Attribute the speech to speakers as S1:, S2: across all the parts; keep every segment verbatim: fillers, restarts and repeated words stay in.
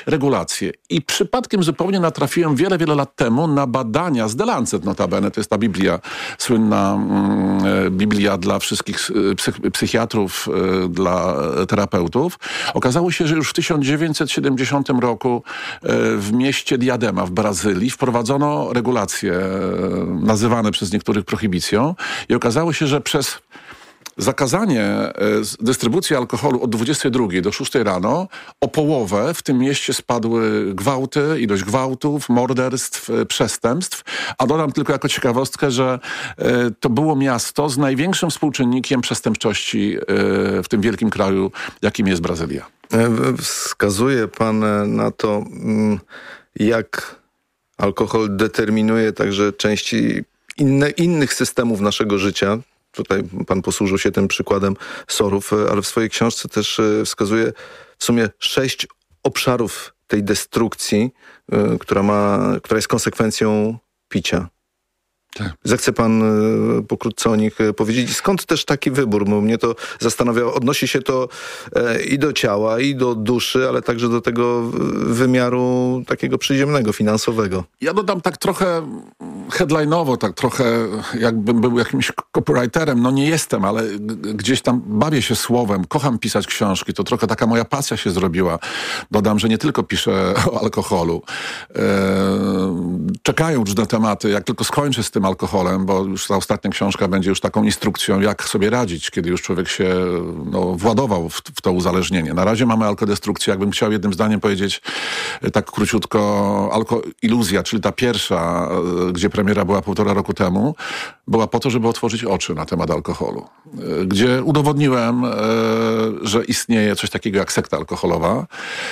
S1: regulacje. I przypadkiem zupełnie natrafiłem wiele, wiele lat temu na badania z The Lancet notabene, to jest ta Biblia, słynna mm, Biblia dla wszystkich psych, psychiatrów, dla terapeutów. Okazało się, że już w tysiąc dziewięćset siedemdziesiątym roku w mieście Diadema w Brazylii wprowadzono regulacje nazywane przez niektórych prohibicją i okazało się, że przez zakazanie dystrybucji alkoholu od dwudziestej drugiej do szóstej rano o połowę w tym mieście spadły gwałty, ilość gwałtów, morderstw, przestępstw. A dodam tylko jako ciekawostkę, że to było miasto z największym współczynnikiem przestępczości w tym wielkim kraju, jakim jest Brazylia.
S2: Wskazuje pan na to, jak alkohol determinuje także części inne, innych systemów naszego życia. Tutaj pan posłużył się tym przykładem sorów, ale w swojej książce też wskazuje w sumie sześć obszarów tej destrukcji, która ma, która jest konsekwencją picia. Tak. Zechce pan y, pokrótce o nich powiedzieć. Skąd też taki wybór? Bo mnie to zastanawiało. Odnosi się to e, i do ciała, i do duszy, ale także do tego wymiaru takiego przyziemnego, finansowego.
S1: Ja dodam tak trochę headline'owo, tak trochę jakbym był jakimś copywriterem. No nie jestem, ale g- gdzieś tam bawię się słowem. Kocham pisać książki. To trochę taka moja pasja się zrobiła. Dodam, że nie tylko piszę o alkoholu. E, czekają różne tematy. Jak tylko skończę z tym alkoholem, bo już ta ostatnia książka będzie już taką instrukcją, jak sobie radzić, kiedy już człowiek się no, władował w, w to uzależnienie. Na razie mamy alkodestrukcję. Jakbym chciał jednym zdaniem powiedzieć tak króciutko, alkoiluzja, czyli ta pierwsza, gdzie premiera była półtora roku temu, była po to, żeby otworzyć oczy na temat alkoholu. Gdzie udowodniłem, że istnieje coś takiego jak sekta alkoholowa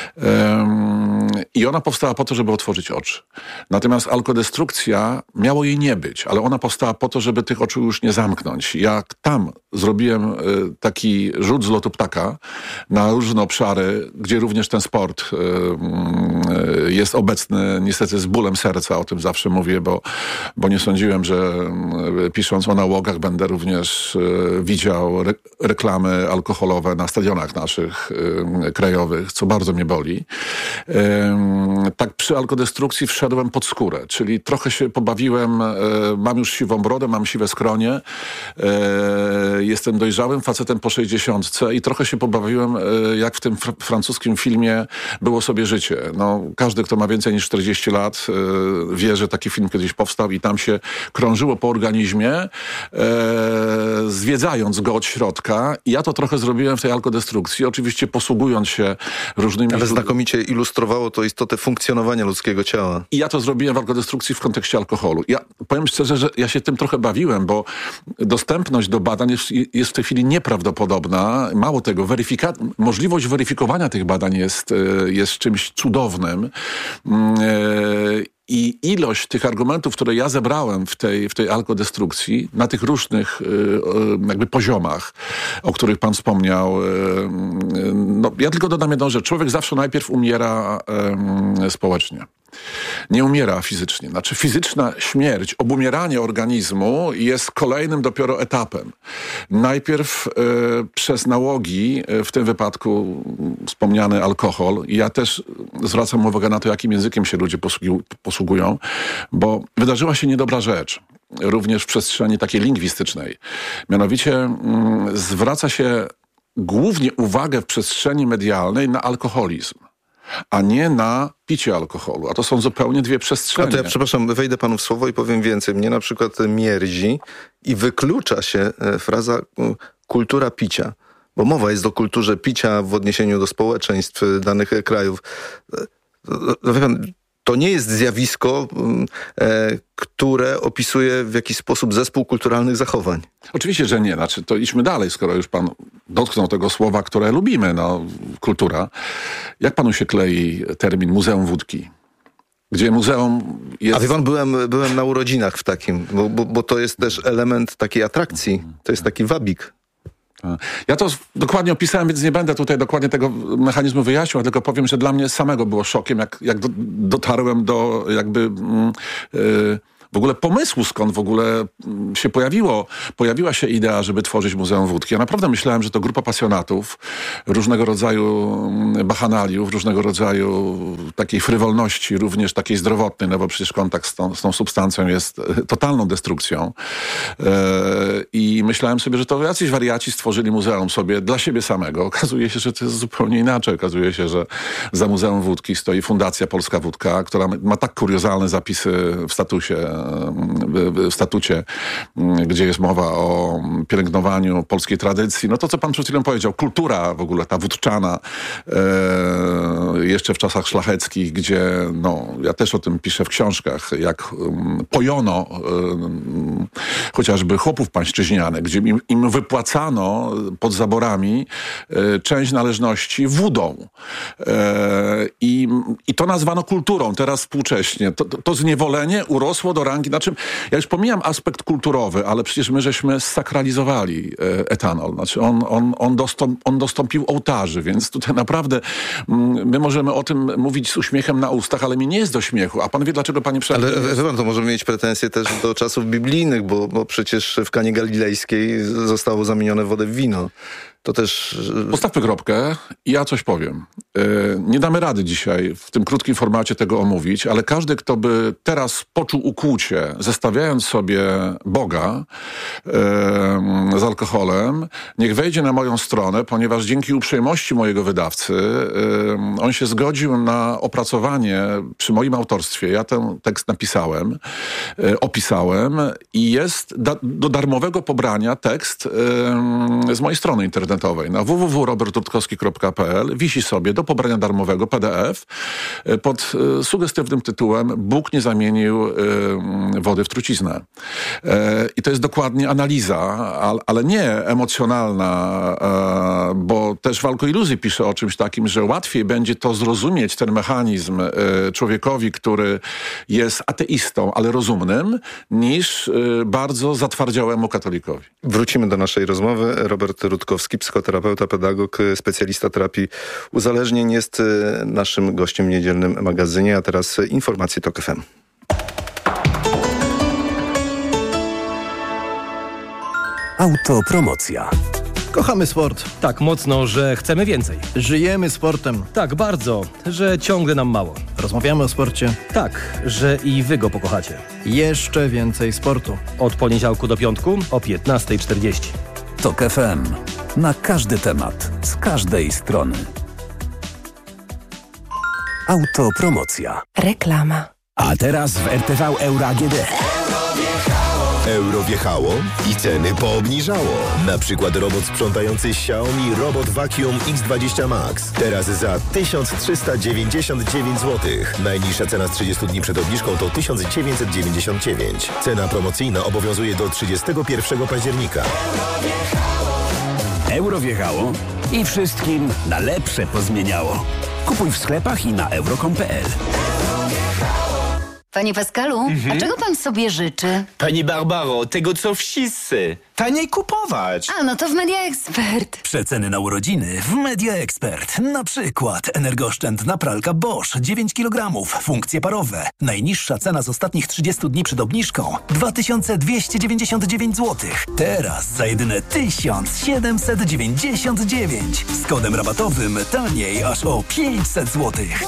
S1: i ona powstała po to, żeby otworzyć oczy. Natomiast alkodestrukcja, miało jej nie być, ale ona powstała po to, żeby tych oczu już nie zamknąć. Jak tam zrobiłem taki rzut z lotu ptaka na różne obszary, gdzie również ten sport jest obecny, niestety z bólem serca, o tym zawsze mówię, bo, bo nie sądziłem, że pisząc o nałogach będę również widział re- reklamy alkoholowe na stadionach naszych krajowych, co bardzo mnie boli. Tak przy alkodestrukcji wszedłem pod skórę, czyli trochę się pobawiłem. Mam już siwą brodę, mam siwe skronie, e, jestem dojrzałym facetem po sześćdziesiątce i trochę się pobawiłem, e, jak w tym fr- francuskim filmie Było sobie życie. No, każdy, kto ma więcej niż czterdzieści lat, e, wie, że taki film kiedyś powstał i tam się krążyło po organizmie, e, zwiedzając go od środka. I ja to trochę zrobiłem w tej alkodestrukcji, oczywiście posługując się różnymi...
S2: Ale znakomicie ilustrowało to istotę funkcjonowania ludzkiego ciała.
S1: I ja to zrobiłem w alkodestrukcji w kontekście alkoholu. Ja powiem szczerze, że ja się tym trochę bawiłem, bo dostępność do badań jest, jest w tej chwili nieprawdopodobna. Mało tego, weryfika- możliwość weryfikowania tych badań jest, jest czymś cudownym. I ilość tych argumentów, które ja zebrałem w tej, w tej alkodestrukcji, na tych różnych jakby poziomach, o których pan wspomniał, no, ja tylko dodam jedną rzecz. Człowiek zawsze najpierw umiera um, społecznie. Nie umiera fizycznie. Znaczy fizyczna śmierć, obumieranie organizmu jest kolejnym dopiero etapem. Najpierw y, przez nałogi, y, w tym wypadku wspomniany alkohol. I ja też zwracam uwagę na to, jakim językiem się ludzie posługu- posługują, bo wydarzyła się niedobra rzecz. Również w przestrzeni takiej lingwistycznej. Mianowicie y, zwraca się głównie uwagę w przestrzeni medialnej na alkoholizm, a nie na picie alkoholu. A to są zupełnie dwie przestrzenie.
S2: A to ja, przepraszam, wejdę panu w słowo i powiem więcej. Mnie na przykład mierzi i wyklucza się fraza kultura picia. Bo mowa jest o kulturze picia w odniesieniu do społeczeństw danych krajów. No, wie pan, to nie jest zjawisko, e, które opisuje w jakiś sposób zespół kulturalnych zachowań.
S1: Oczywiście, że nie. Znaczy, to idźmy dalej, skoro już pan dotknął tego słowa, które lubimy, no, kultura. Jak panu się klei termin Muzeum Wódki? Gdzie muzeum jest...
S2: A wie pan, byłem, byłem na urodzinach w takim, bo, bo, bo to jest też element takiej atrakcji. To jest taki wabik.
S1: Ja to dokładnie opisałem, więc nie będę tutaj dokładnie tego mechanizmu wyjaśniał, tylko powiem, że dla mnie samego było szokiem, jak, jak do, dotarłem do jakby yy, w ogóle pomysłu, skąd w ogóle się pojawiło, pojawiła się idea, żeby tworzyć Muzeum Wódki. Ja naprawdę myślałem, że to grupa pasjonatów, różnego rodzaju bachanaliów, różnego rodzaju takiej frywolności, również takiej zdrowotnej, no bo przecież kontakt z tą, z tą substancją jest totalną destrukcją. I myślałem sobie, że to jacyś wariaci stworzyli muzeum sobie dla siebie samego. Okazuje się, że to jest zupełnie inaczej. Okazuje się, że za Muzeum Wódki stoi Fundacja Polska Wódka, która ma tak kuriozalne zapisy w statusie, w statucie, gdzie jest mowa o pielęgnowaniu polskiej tradycji. No to, co pan przed chwilą powiedział, kultura w ogóle, ta wódczana, e, jeszcze w czasach szlacheckich, gdzie, no, ja też o tym piszę w książkach, jak um, pojono um, chociażby chłopów pańszczyźnianych, gdzie im, im wypłacano pod zaborami e, część należności wódą. E, i, I to nazwano kulturą, teraz współcześnie. To, to, to zniewolenie urosło do rangi, znaczy, ja już pomijam aspekt kulturowy, ale przecież my żeśmy sakralizowali e, etanol. Znaczy on, on, on, dostąp, on dostąpił ołtarzy, więc tutaj naprawdę mm, my możemy o tym mówić z uśmiechem na ustach, ale mi nie jest do śmiechu. A pan wie, dlaczego, panie przewodniczący?
S2: Ale pan, to możemy mieć pretensje też do czasów biblijnych, bo, bo przecież w Kanie Galilejskiej zostało zamienione wodę w wino. To też...
S1: Postawmy kropkę i ja coś powiem. Nie damy rady dzisiaj w tym krótkim formacie tego omówić, ale każdy, kto by teraz poczuł ukłucie, zestawiając sobie Boga z alkoholem, niech wejdzie na moją stronę, ponieważ dzięki uprzejmości mojego wydawcy on się zgodził na opracowanie przy moim autorstwie. Ja ten tekst napisałem, opisałem i jest da- do darmowego pobrania tekst z mojej strony internetowej. Na w w w kropka robert rutkowski kropka p l wisi sobie do pobrania darmowego P D F pod y, sugestywnym tytułem Bóg nie zamienił y, wody w truciznę. Y, I to jest dokładnie analiza, al, ale nie emocjonalna, y, bo też w Alkoiluzji pisze o czymś takim, że łatwiej będzie to zrozumieć, ten mechanizm y, człowiekowi, który jest ateistą, ale rozumnym, niż y, bardzo zatwardziałemu katolikowi.
S2: Wrócimy do naszej rozmowy. Robert Rutkowski, psychoterapeuta, pedagog, specjalista terapii uzależnień, jest naszym gościem w niedzielnym magazynie. A teraz informacje TOK F M.
S3: Autopromocja.
S4: Kochamy sport.
S5: Tak mocno, że chcemy więcej.
S4: Żyjemy sportem.
S5: Tak bardzo, że ciągle nam mało.
S4: Rozmawiamy o sporcie.
S5: Tak, że i wy go pokochacie.
S4: Jeszcze więcej sportu.
S5: Od poniedziałku do piątku o piętnasta czterdzieści.
S3: TOK F M. Na każdy temat, z każdej strony. Autopromocja.
S6: Reklama.
S3: A teraz w R T V Euro A G D.
S7: Euro wjechało i ceny poobniżało. Na przykład robot sprzątający Xiaomi Robot Vacuum X dwadzieścia Max. Teraz za tysiąc trzysta dziewięćdziesiąt dziewięć złotych. Najniższa cena z trzydziestu dni przed obniżką to tysiąc dziewięćset dziewięćdziesiąt dziewięć. Cena promocyjna obowiązuje do trzydziestego pierwszego października.
S3: Euro wjechało i wszystkim na lepsze pozmieniało. Kupuj w sklepach i na euro kropka com kropka p l.
S8: Panie Pascalu, mhm. a czego pan sobie życzy?
S9: Pani Barbaro, tego co wszyscy. Taniej kupować.
S8: A, no to w Media Expert.
S3: Przeceny na urodziny w Media Expert. Na przykład energooszczędna pralka Bosch dziewięć kilogramów, funkcje parowe. Najniższa cena z ostatnich trzydziestu dni przed obniżką dwa tysiące dwieście dziewięćdziesiąt dziewięć złotych. Teraz za jedyne tysiąc siedemset dziewięćdziesiąt dziewięć. Z kodem rabatowym taniej aż o pięćset złotych.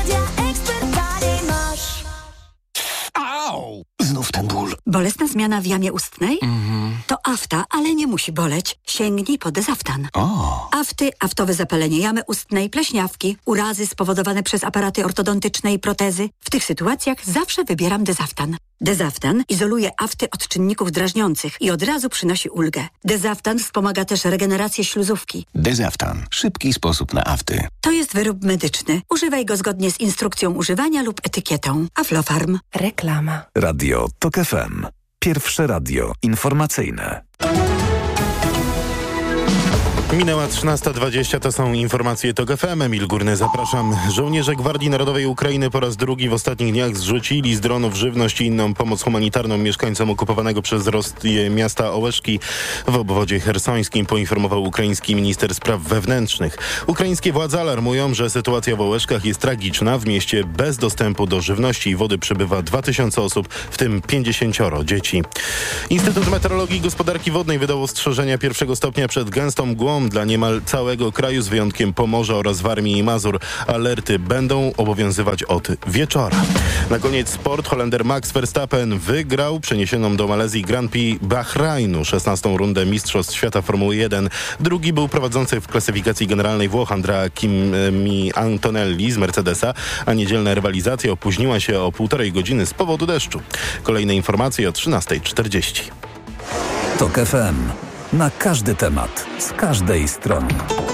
S10: Au! Znów ten ból. Bolesna zmiana w jamie ustnej? Mm-hmm. To afta, ale nie musi boleć. Sięgnij po Dezaftan.
S3: O.
S10: Afty, aftowe zapalenie jamy ustnej, pleśniawki, urazy spowodowane przez aparaty ortodontyczne i protezy. W tych sytuacjach zawsze wybieram Dezaftan. Dezaftan izoluje afty od czynników drażniących i od razu przynosi ulgę. Dezaftan wspomaga też regenerację śluzówki.
S3: Dezaftan. Szybki sposób na afty.
S10: To jest wyrób medyczny. Używaj go zgodnie z instrukcją używania lub etykietą. Aflofarm.
S6: Reklama.
S3: Radio TOK F M. Pierwsze radio informacyjne.
S6: Minęła trzynasta dwadzieścia, to są informacje TOK F M. Emil Górny, zapraszam. Żołnierze Gwardii Narodowej Ukrainy po raz drugi w ostatnich dniach zrzucili z dronów żywność i inną pomoc humanitarną mieszkańcom okupowanego przez Rosję miasta Ołeszki w obwodzie chersońskim, poinformował ukraiński minister spraw wewnętrznych. Ukraińskie władze alarmują, że sytuacja w Ołeszkach jest tragiczna. W mieście bez dostępu do żywności i wody przebywa dwa tysiące osób, w tym pięćdziesięcioro dzieci. Instytut Meteorologii i Gospodarki Wodnej wydał ostrzeżenia pierwszego stopnia przed gęstą mgłą dla niemal całego kraju z wyjątkiem Pomorza oraz Warmii i Mazur. Alerty będą obowiązywać od wieczora. Na koniec sport. Holender Max Verstappen wygrał przeniesioną do Malezji Grand Prix Bahrajnu szesnastą rundę Mistrzostw Świata Formuły jeden. Drugi był prowadzący w klasyfikacji generalnej Włoch Andrea Kimi Antonelli z Mercedesa, a niedzielna rywalizacja opóźniła się o półtorej godziny z powodu deszczu. Kolejne informacje o trzynasta czterdzieści.
S3: TOK F M. Na każdy temat, z każdej strony.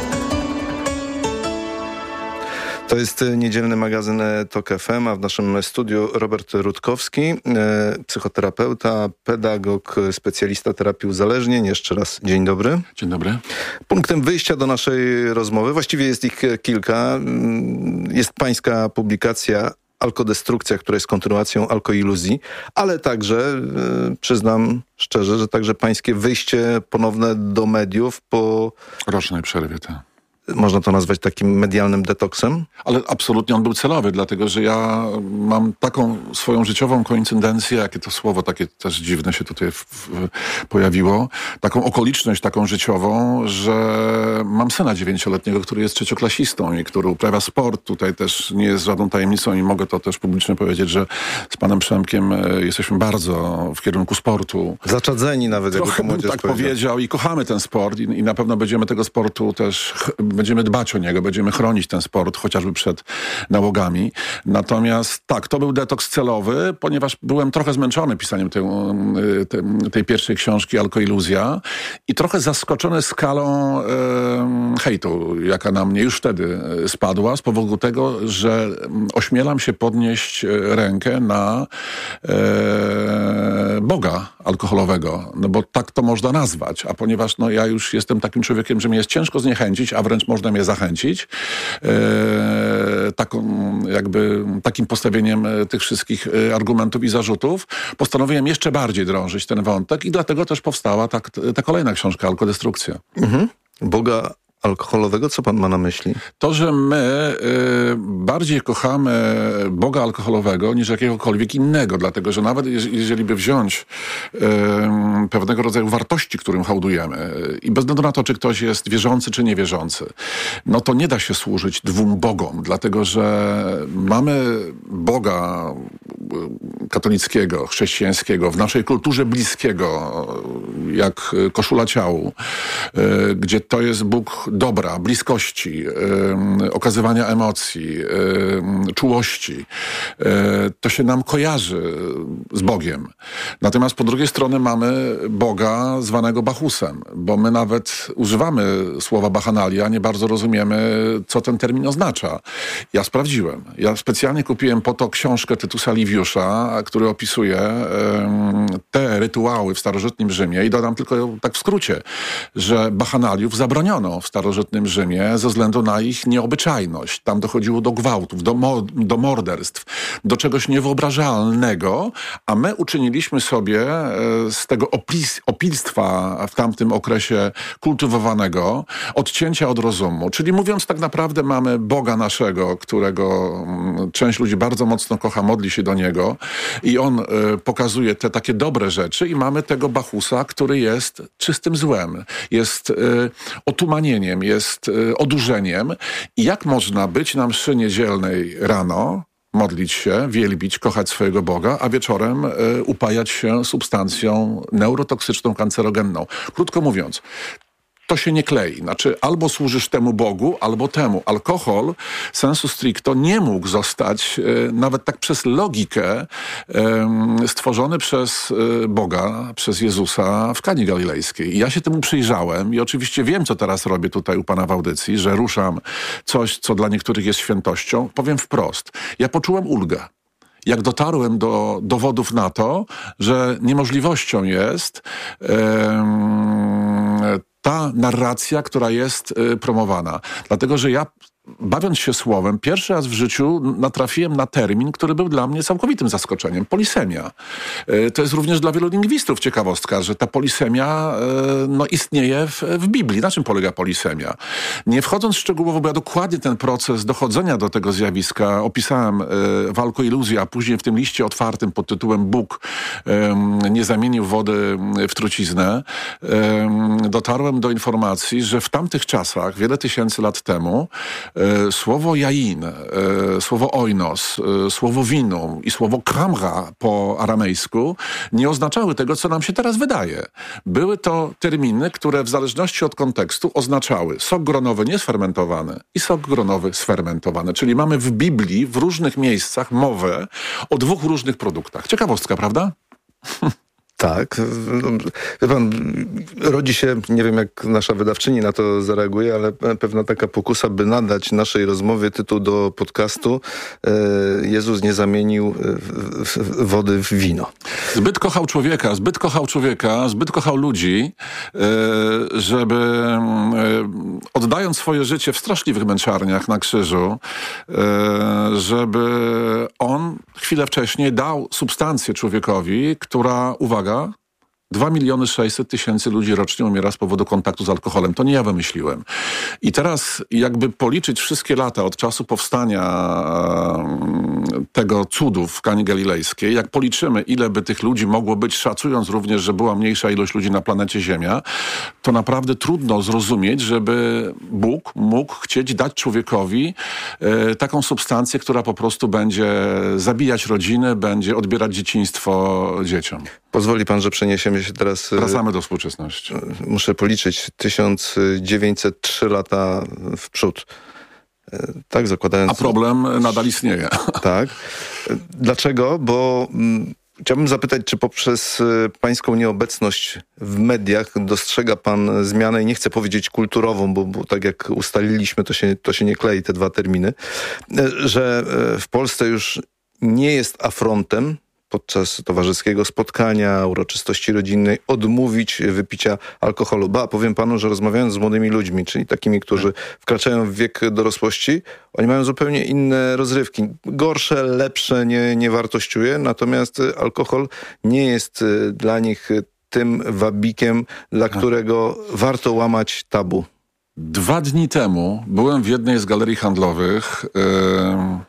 S2: To jest niedzielny magazyn TOK F M, a w naszym studiu Robert Rutkowski, psychoterapeuta, pedagog, specjalista terapii uzależnień. Jeszcze raz dzień dobry.
S1: Dzień dobry.
S2: Punktem wyjścia do naszej rozmowy, właściwie jest ich kilka, jest pańska publikacja Alkodestrukcja, która jest kontynuacją Alkoiluzji, ale także, yy, przyznam szczerze, że także pańskie wyjście ponowne do mediów po
S1: rocznej przerwie, tak.
S2: Można to nazwać takim medialnym detoksem?
S1: Ale absolutnie on był celowy, dlatego że ja mam taką swoją życiową koincydencję, jakie to słowo takie też dziwne się tutaj w, w, pojawiło, taką okoliczność taką życiową, że mam syna dziewięcioletniego, który jest trzecioklasistą i który uprawia sport. Tutaj też nie jest żadną tajemnicą i mogę to też publicznie powiedzieć, że z panem Przemkiem jesteśmy bardzo w kierunku sportu.
S2: Zaczadzeni nawet, jakby to młodzież
S1: tak powiedział i kochamy ten sport i, i na pewno będziemy tego sportu też będziemy dbać o niego, będziemy chronić ten sport, chociażby przed nałogami. Natomiast tak, to był detoks celowy, ponieważ byłem trochę zmęczony pisaniem tej, tej, tej pierwszej książki Alkoiluzja i trochę zaskoczony skalą e, hejtu, jaka na mnie już wtedy spadła, z powodu tego, że ośmielam się podnieść rękę na e, Boga alkoholowego, no bo tak to można nazwać, a ponieważ no, ja już jestem takim człowiekiem, że mnie jest ciężko zniechęcić, a wręcz można mnie zachęcić e, taką, jakby, takim postawieniem tych wszystkich argumentów i zarzutów, postanowiłem jeszcze bardziej drążyć ten wątek i dlatego też powstała ta, ta kolejna książka Alkodestrukcja.
S2: Mhm. Boga alkoholowego, co pan ma na myśli?
S1: To, że my y, bardziej kochamy Boga alkoholowego niż jakiegokolwiek innego, dlatego, że nawet jeżeli by wziąć y, pewnego rodzaju wartości, którym hołdujemy y, i bez względu na to, czy ktoś jest wierzący, czy niewierzący, no to nie da się służyć dwóm Bogom, dlatego, że mamy Boga katolickiego, chrześcijańskiego, w naszej kulturze bliskiego, jak koszula ciału, y, gdzie to jest Bóg dobra, bliskości, yy, okazywania emocji, yy, czułości. Yy, to się nam kojarzy z Bogiem. Natomiast po drugiej stronie mamy Boga zwanego Bachusem, bo my nawet używamy słowa bachanalia, nie bardzo rozumiemy, co ten termin oznacza. Ja sprawdziłem. Ja specjalnie kupiłem po to książkę Tytusa Liviusza, który opisuje yy, te rytuały w starożytnym Rzymie i dodam tylko tak w skrócie, że bachanaliów zabroniono w starożytnym Rzymie ze względu na ich nieobyczajność. Tam dochodziło do gwałtów, do, mo- do morderstw, do czegoś niewyobrażalnego, a my uczyniliśmy sobie e, z tego oplis- opilstwa w tamtym okresie kultywowanego odcięcia od rozumu. Czyli mówiąc tak naprawdę mamy Boga naszego, którego m, część ludzi bardzo mocno kocha, modli się do Niego i On e, pokazuje te takie dobre rzeczy i mamy tego Bachusa, który jest czystym złem, jest e, otumanieniem, jest y, odurzeniem. I jak można być na mszy niedzielnej rano, modlić się, wielbić, kochać swojego Boga, a wieczorem y, upajać się substancją neurotoksyczną, kancerogenną. Krótko mówiąc, to się nie klei. Znaczy albo służysz temu Bogu, albo temu. Alkohol sensu stricto nie mógł zostać e, nawet tak przez logikę e, stworzony przez e, Boga, przez Jezusa w Kani Galilejskiej. I ja się temu przyjrzałem i oczywiście wiem, co teraz robię tutaj u pana w audycji, że ruszam coś, co dla niektórych jest świętością. Powiem wprost. Ja poczułem ulgę. Jak dotarłem do dowodów na to, że niemożliwością jest e, ta narracja, która jest y, promowana. Dlatego, że ja bawiąc się słowem, pierwszy raz w życiu natrafiłem na termin, który był dla mnie całkowitym zaskoczeniem. Polisemia. To jest również dla wielu lingwistów ciekawostka, że ta polisemia no, istnieje w, w Biblii. Na czym polega polisemia? Nie wchodząc szczegółowo, bo ja dokładnie ten proces dochodzenia do tego zjawiska opisałem w Alkoiluzji, a później w tym liście otwartym pod tytułem Bóg nie zamienił wody w truciznę, dotarłem do informacji, że w tamtych czasach, wiele tysięcy lat temu, słowo jain, słowo oinos, słowo winum i słowo kramra po aramejsku nie oznaczały tego, co nam się teraz wydaje. Były to terminy, które w zależności od kontekstu oznaczały sok gronowy niesfermentowany i sok gronowy sfermentowany. Czyli mamy w Biblii w różnych miejscach mowę o dwóch różnych produktach. Ciekawostka, prawda?
S2: Tak. Wie pan, rodzi się, nie wiem jak nasza wydawczyni na to zareaguje, ale pewna taka pokusa, by nadać naszej rozmowie tytuł do podcastu Jezus nie zamienił wody w wino.
S1: Zbyt kochał człowieka, zbyt kochał człowieka, zbyt kochał ludzi, żeby oddając swoje życie w straszliwych męczarniach na krzyżu, żeby on chwilę wcześniej dał substancję człowiekowi, która, uwaga, dwa miliony sześćset tysięcy ludzi rocznie umiera z powodu kontaktu z alkoholem. To nie ja wymyśliłem. I teraz jakby policzyć wszystkie lata od czasu powstania tego cudu w Kanie Galilejskiej, jak policzymy, ile by tych ludzi mogło być, szacując również, że była mniejsza ilość ludzi na planecie Ziemia, to naprawdę trudno zrozumieć, żeby Bóg mógł chcieć dać człowiekowi e, taką substancję, która po prostu będzie zabijać rodziny, będzie odbierać dzieciństwo dzieciom.
S2: Pozwoli pan, że przeniesiemy się teraz...
S1: Wracamy do współczesności.
S2: Muszę policzyć tysiąc dziewięćset trzy lata w przód. Tak, zakładając...
S1: A problem nadal istnieje.
S2: Tak. Dlaczego? Bo mm, chciałbym zapytać, czy poprzez pańską nieobecność w mediach dostrzega pan zmianę, i nie chcę powiedzieć kulturową, bo, bo tak jak ustaliliśmy, to się, to się nie klei, te dwa terminy, że w Polsce już nie jest afrontem podczas towarzyskiego spotkania, uroczystości rodzinnej odmówić wypicia alkoholu. Ba, powiem panu, że rozmawiając z młodymi ludźmi, czyli takimi, którzy wkraczają w wiek dorosłości, oni mają zupełnie inne rozrywki. Gorsze, lepsze nie, nie wartościuje, natomiast alkohol nie jest dla nich tym wabikiem, dla którego warto łamać tabu.
S1: Dwa dni temu byłem w jednej z galerii handlowych. Yy...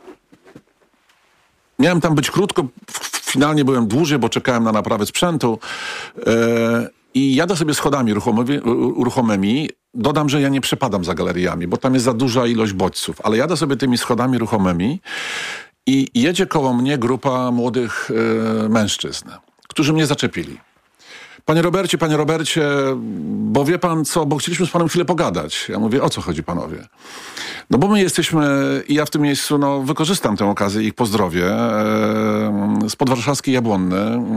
S1: Miałem tam być krótko, finalnie byłem dłużej, bo czekałem na naprawę sprzętu yy, i jadę sobie schodami ruchomymi, ruchomymi. Dodam, że ja nie przepadam za galeriami, bo tam jest za duża ilość bodźców, ale jadę sobie tymi schodami ruchomymi i jedzie koło mnie grupa młodych yy, mężczyzn, którzy mnie zaczepili. Panie Robercie, panie Robercie, bo wie pan co, bo chcieliśmy z panem chwilę pogadać. Ja mówię, o co chodzi panowie? No bo my jesteśmy, i ja w tym miejscu no, wykorzystam tę okazję i ich pozdrowię, e, z podwarszawskiej Jabłonny,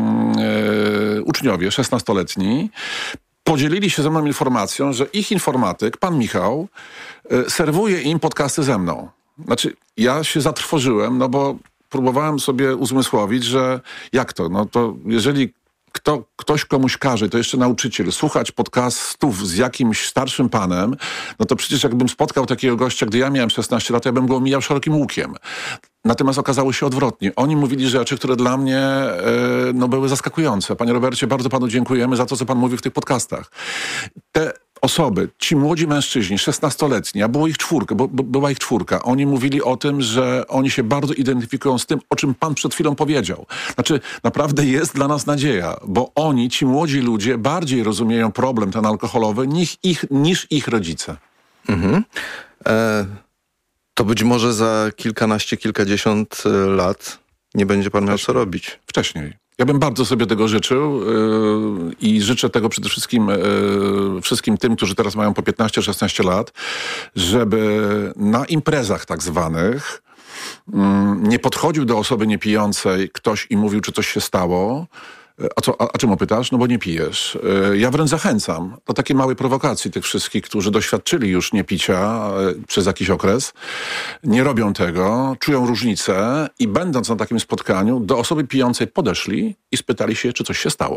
S1: e, uczniowie szesnastoletni, podzielili się ze mną informacją, że ich informatyk, pan Michał, e, serwuje im podcasty ze mną. Znaczy, ja się zatrwożyłem, no bo próbowałem sobie uzmysłowić, że jak to, no to jeżeli Kto, ktoś komuś każe, to jeszcze nauczyciel, słuchać podcastów z jakimś starszym panem, no to przecież jakbym spotkał takiego gościa, gdy ja miałem szesnaście lat, ja bym go omijał szerokim łukiem. Natomiast okazało się odwrotnie. Oni mówili rzeczy, które dla mnie e, no, były zaskakujące. Panie Robercie, bardzo panu dziękujemy za to, co pan mówi w tych podcastach. Te osoby, ci młodzi mężczyźni, szesnastoletni, a było ich czwórka, bo, bo, była ich czwórka, oni mówili o tym, że oni się bardzo identyfikują z tym, o czym pan przed chwilą powiedział. Znaczy, naprawdę jest dla nas nadzieja, bo oni, ci młodzi ludzie, bardziej rozumieją problem ten alkoholowy niż ich, niż ich rodzice.
S2: Mhm. E, to być może za kilkanaście, kilkadziesiąt lat nie będzie pan miał co robić.
S1: Wcześniej. Ja bym bardzo sobie tego życzył yy, i życzę tego przede wszystkim yy, wszystkim tym, którzy teraz mają po piętnaście szesnaście lat, żeby na imprezach tak zwanych yy, nie podchodził do osoby niepijącej ktoś i mówił, czy coś się stało. A, co, a, a czemu pytasz? No bo nie pijesz. Yy, ja wręcz zachęcam do takiej małej prowokacji tych wszystkich, którzy doświadczyli już niepicia yy, przez jakiś okres, nie robią tego, czują różnicę i będąc na takim spotkaniu do osoby pijącej podeszli i spytali się, czy coś się stało.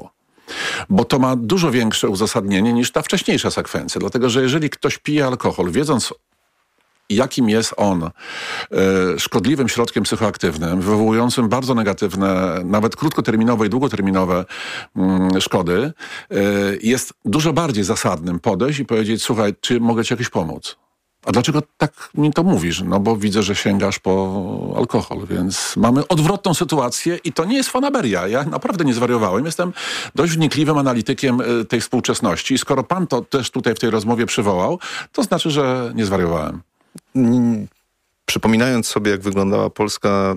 S1: Bo to ma dużo większe uzasadnienie niż ta wcześniejsza sekwencja. Dlatego, że jeżeli ktoś pije alkohol, wiedząc jakim jest on e, szkodliwym środkiem psychoaktywnym, wywołującym bardzo negatywne, nawet krótkoterminowe i długoterminowe mm, szkody, e, jest dużo bardziej zasadnym podejść i powiedzieć, słuchaj, czy mogę ci jakoś pomóc? A dlaczego tak mi to mówisz? No bo widzę, że sięgasz po alkohol, więc mamy odwrotną sytuację i to nie jest fanaberia. Ja naprawdę nie zwariowałem. Jestem dość wnikliwym analitykiem tej współczesności i skoro pan to też tutaj w tej rozmowie przywołał, to znaczy, że nie zwariowałem.
S2: Przypominając sobie, jak wyglądała Polska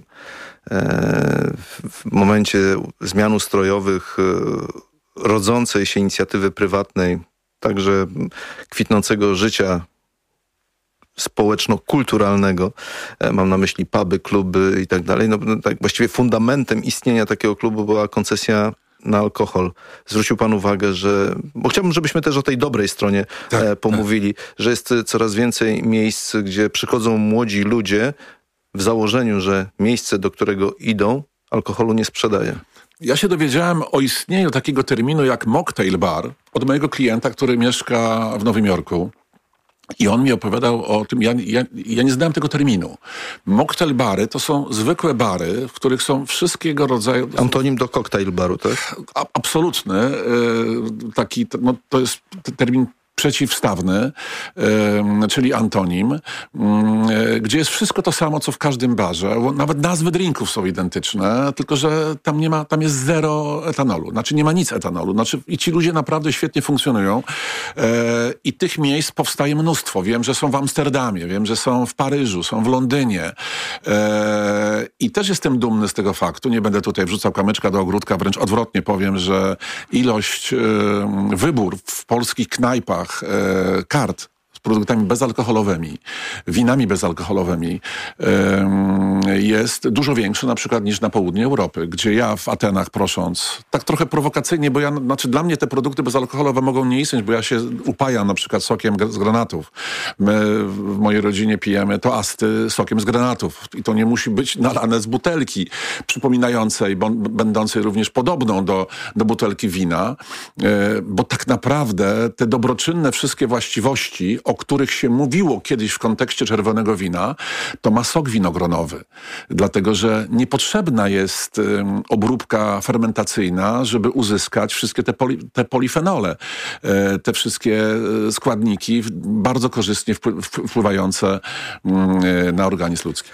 S2: w momencie zmian ustrojowych, rodzącej się inicjatywy prywatnej, także kwitnącego życia społeczno-kulturalnego, mam na myśli puby, kluby i tak dalej, no tak właściwie fundamentem istnienia takiego klubu była koncesja na alkohol. Zwrócił pan uwagę, że... Bo chciałbym, żebyśmy też o tej dobrej stronie tak, e, pomówili, tak. że jest coraz więcej miejsc, gdzie przychodzą młodzi ludzie w założeniu, że miejsce, do którego idą, alkoholu nie sprzedaje.
S1: Ja się dowiedziałem o istnieniu takiego terminu jak mocktail bar od mojego klienta, który mieszka w Nowym Jorku. I on mi opowiadał o tym, ja, ja, ja nie znałem tego terminu. Mocktail bary to są zwykłe bary, w których są wszystkiego rodzaju...
S2: Antonim do cocktail baru, tak?
S1: A, absolutny. Taki, no, to jest termin przeciwstawny, y, czyli antonim, y, gdzie jest wszystko to samo, co w każdym barze. Nawet nazwy drinków są identyczne, tylko że tam nie ma, tam jest zero etanolu. Znaczy nie ma nic etanolu. Znaczy, i ci ludzie naprawdę świetnie funkcjonują. Y, I tych miejsc powstaje mnóstwo. Wiem, że są w Amsterdamie, wiem, że są w Paryżu, są w Londynie. Y, I też jestem dumny z tego faktu. Nie będę tutaj wrzucał kamyczka do ogródka, wręcz odwrotnie powiem, że ilość, y, wybór w polskich knajpach kart z produktami bezalkoholowymi, winami bezalkoholowymi jest dużo większy na przykład niż na południu Europy, gdzie ja w Atenach prosząc, tak trochę prowokacyjnie, bo ja, znaczy dla mnie te produkty bezalkoholowe mogą nie istnieć, bo ja się upajam na przykład sokiem z granatów. My w mojej rodzinie pijemy toasty sokiem z granatów i to nie musi być nalane z butelki przypominającej, bo, będącej również podobną do, do butelki wina, bo tak naprawdę te dobroczynne wszystkie właściwości, o których się mówiło kiedyś w kontekście czerwonego wina, to ma sok winogronowy. Dlatego, że niepotrzebna jest um, obróbka fermentacyjna, żeby uzyskać wszystkie te, poli, te polifenole, e, te wszystkie składniki bardzo korzystnie wpływ, wpływające um, na organizm ludzki.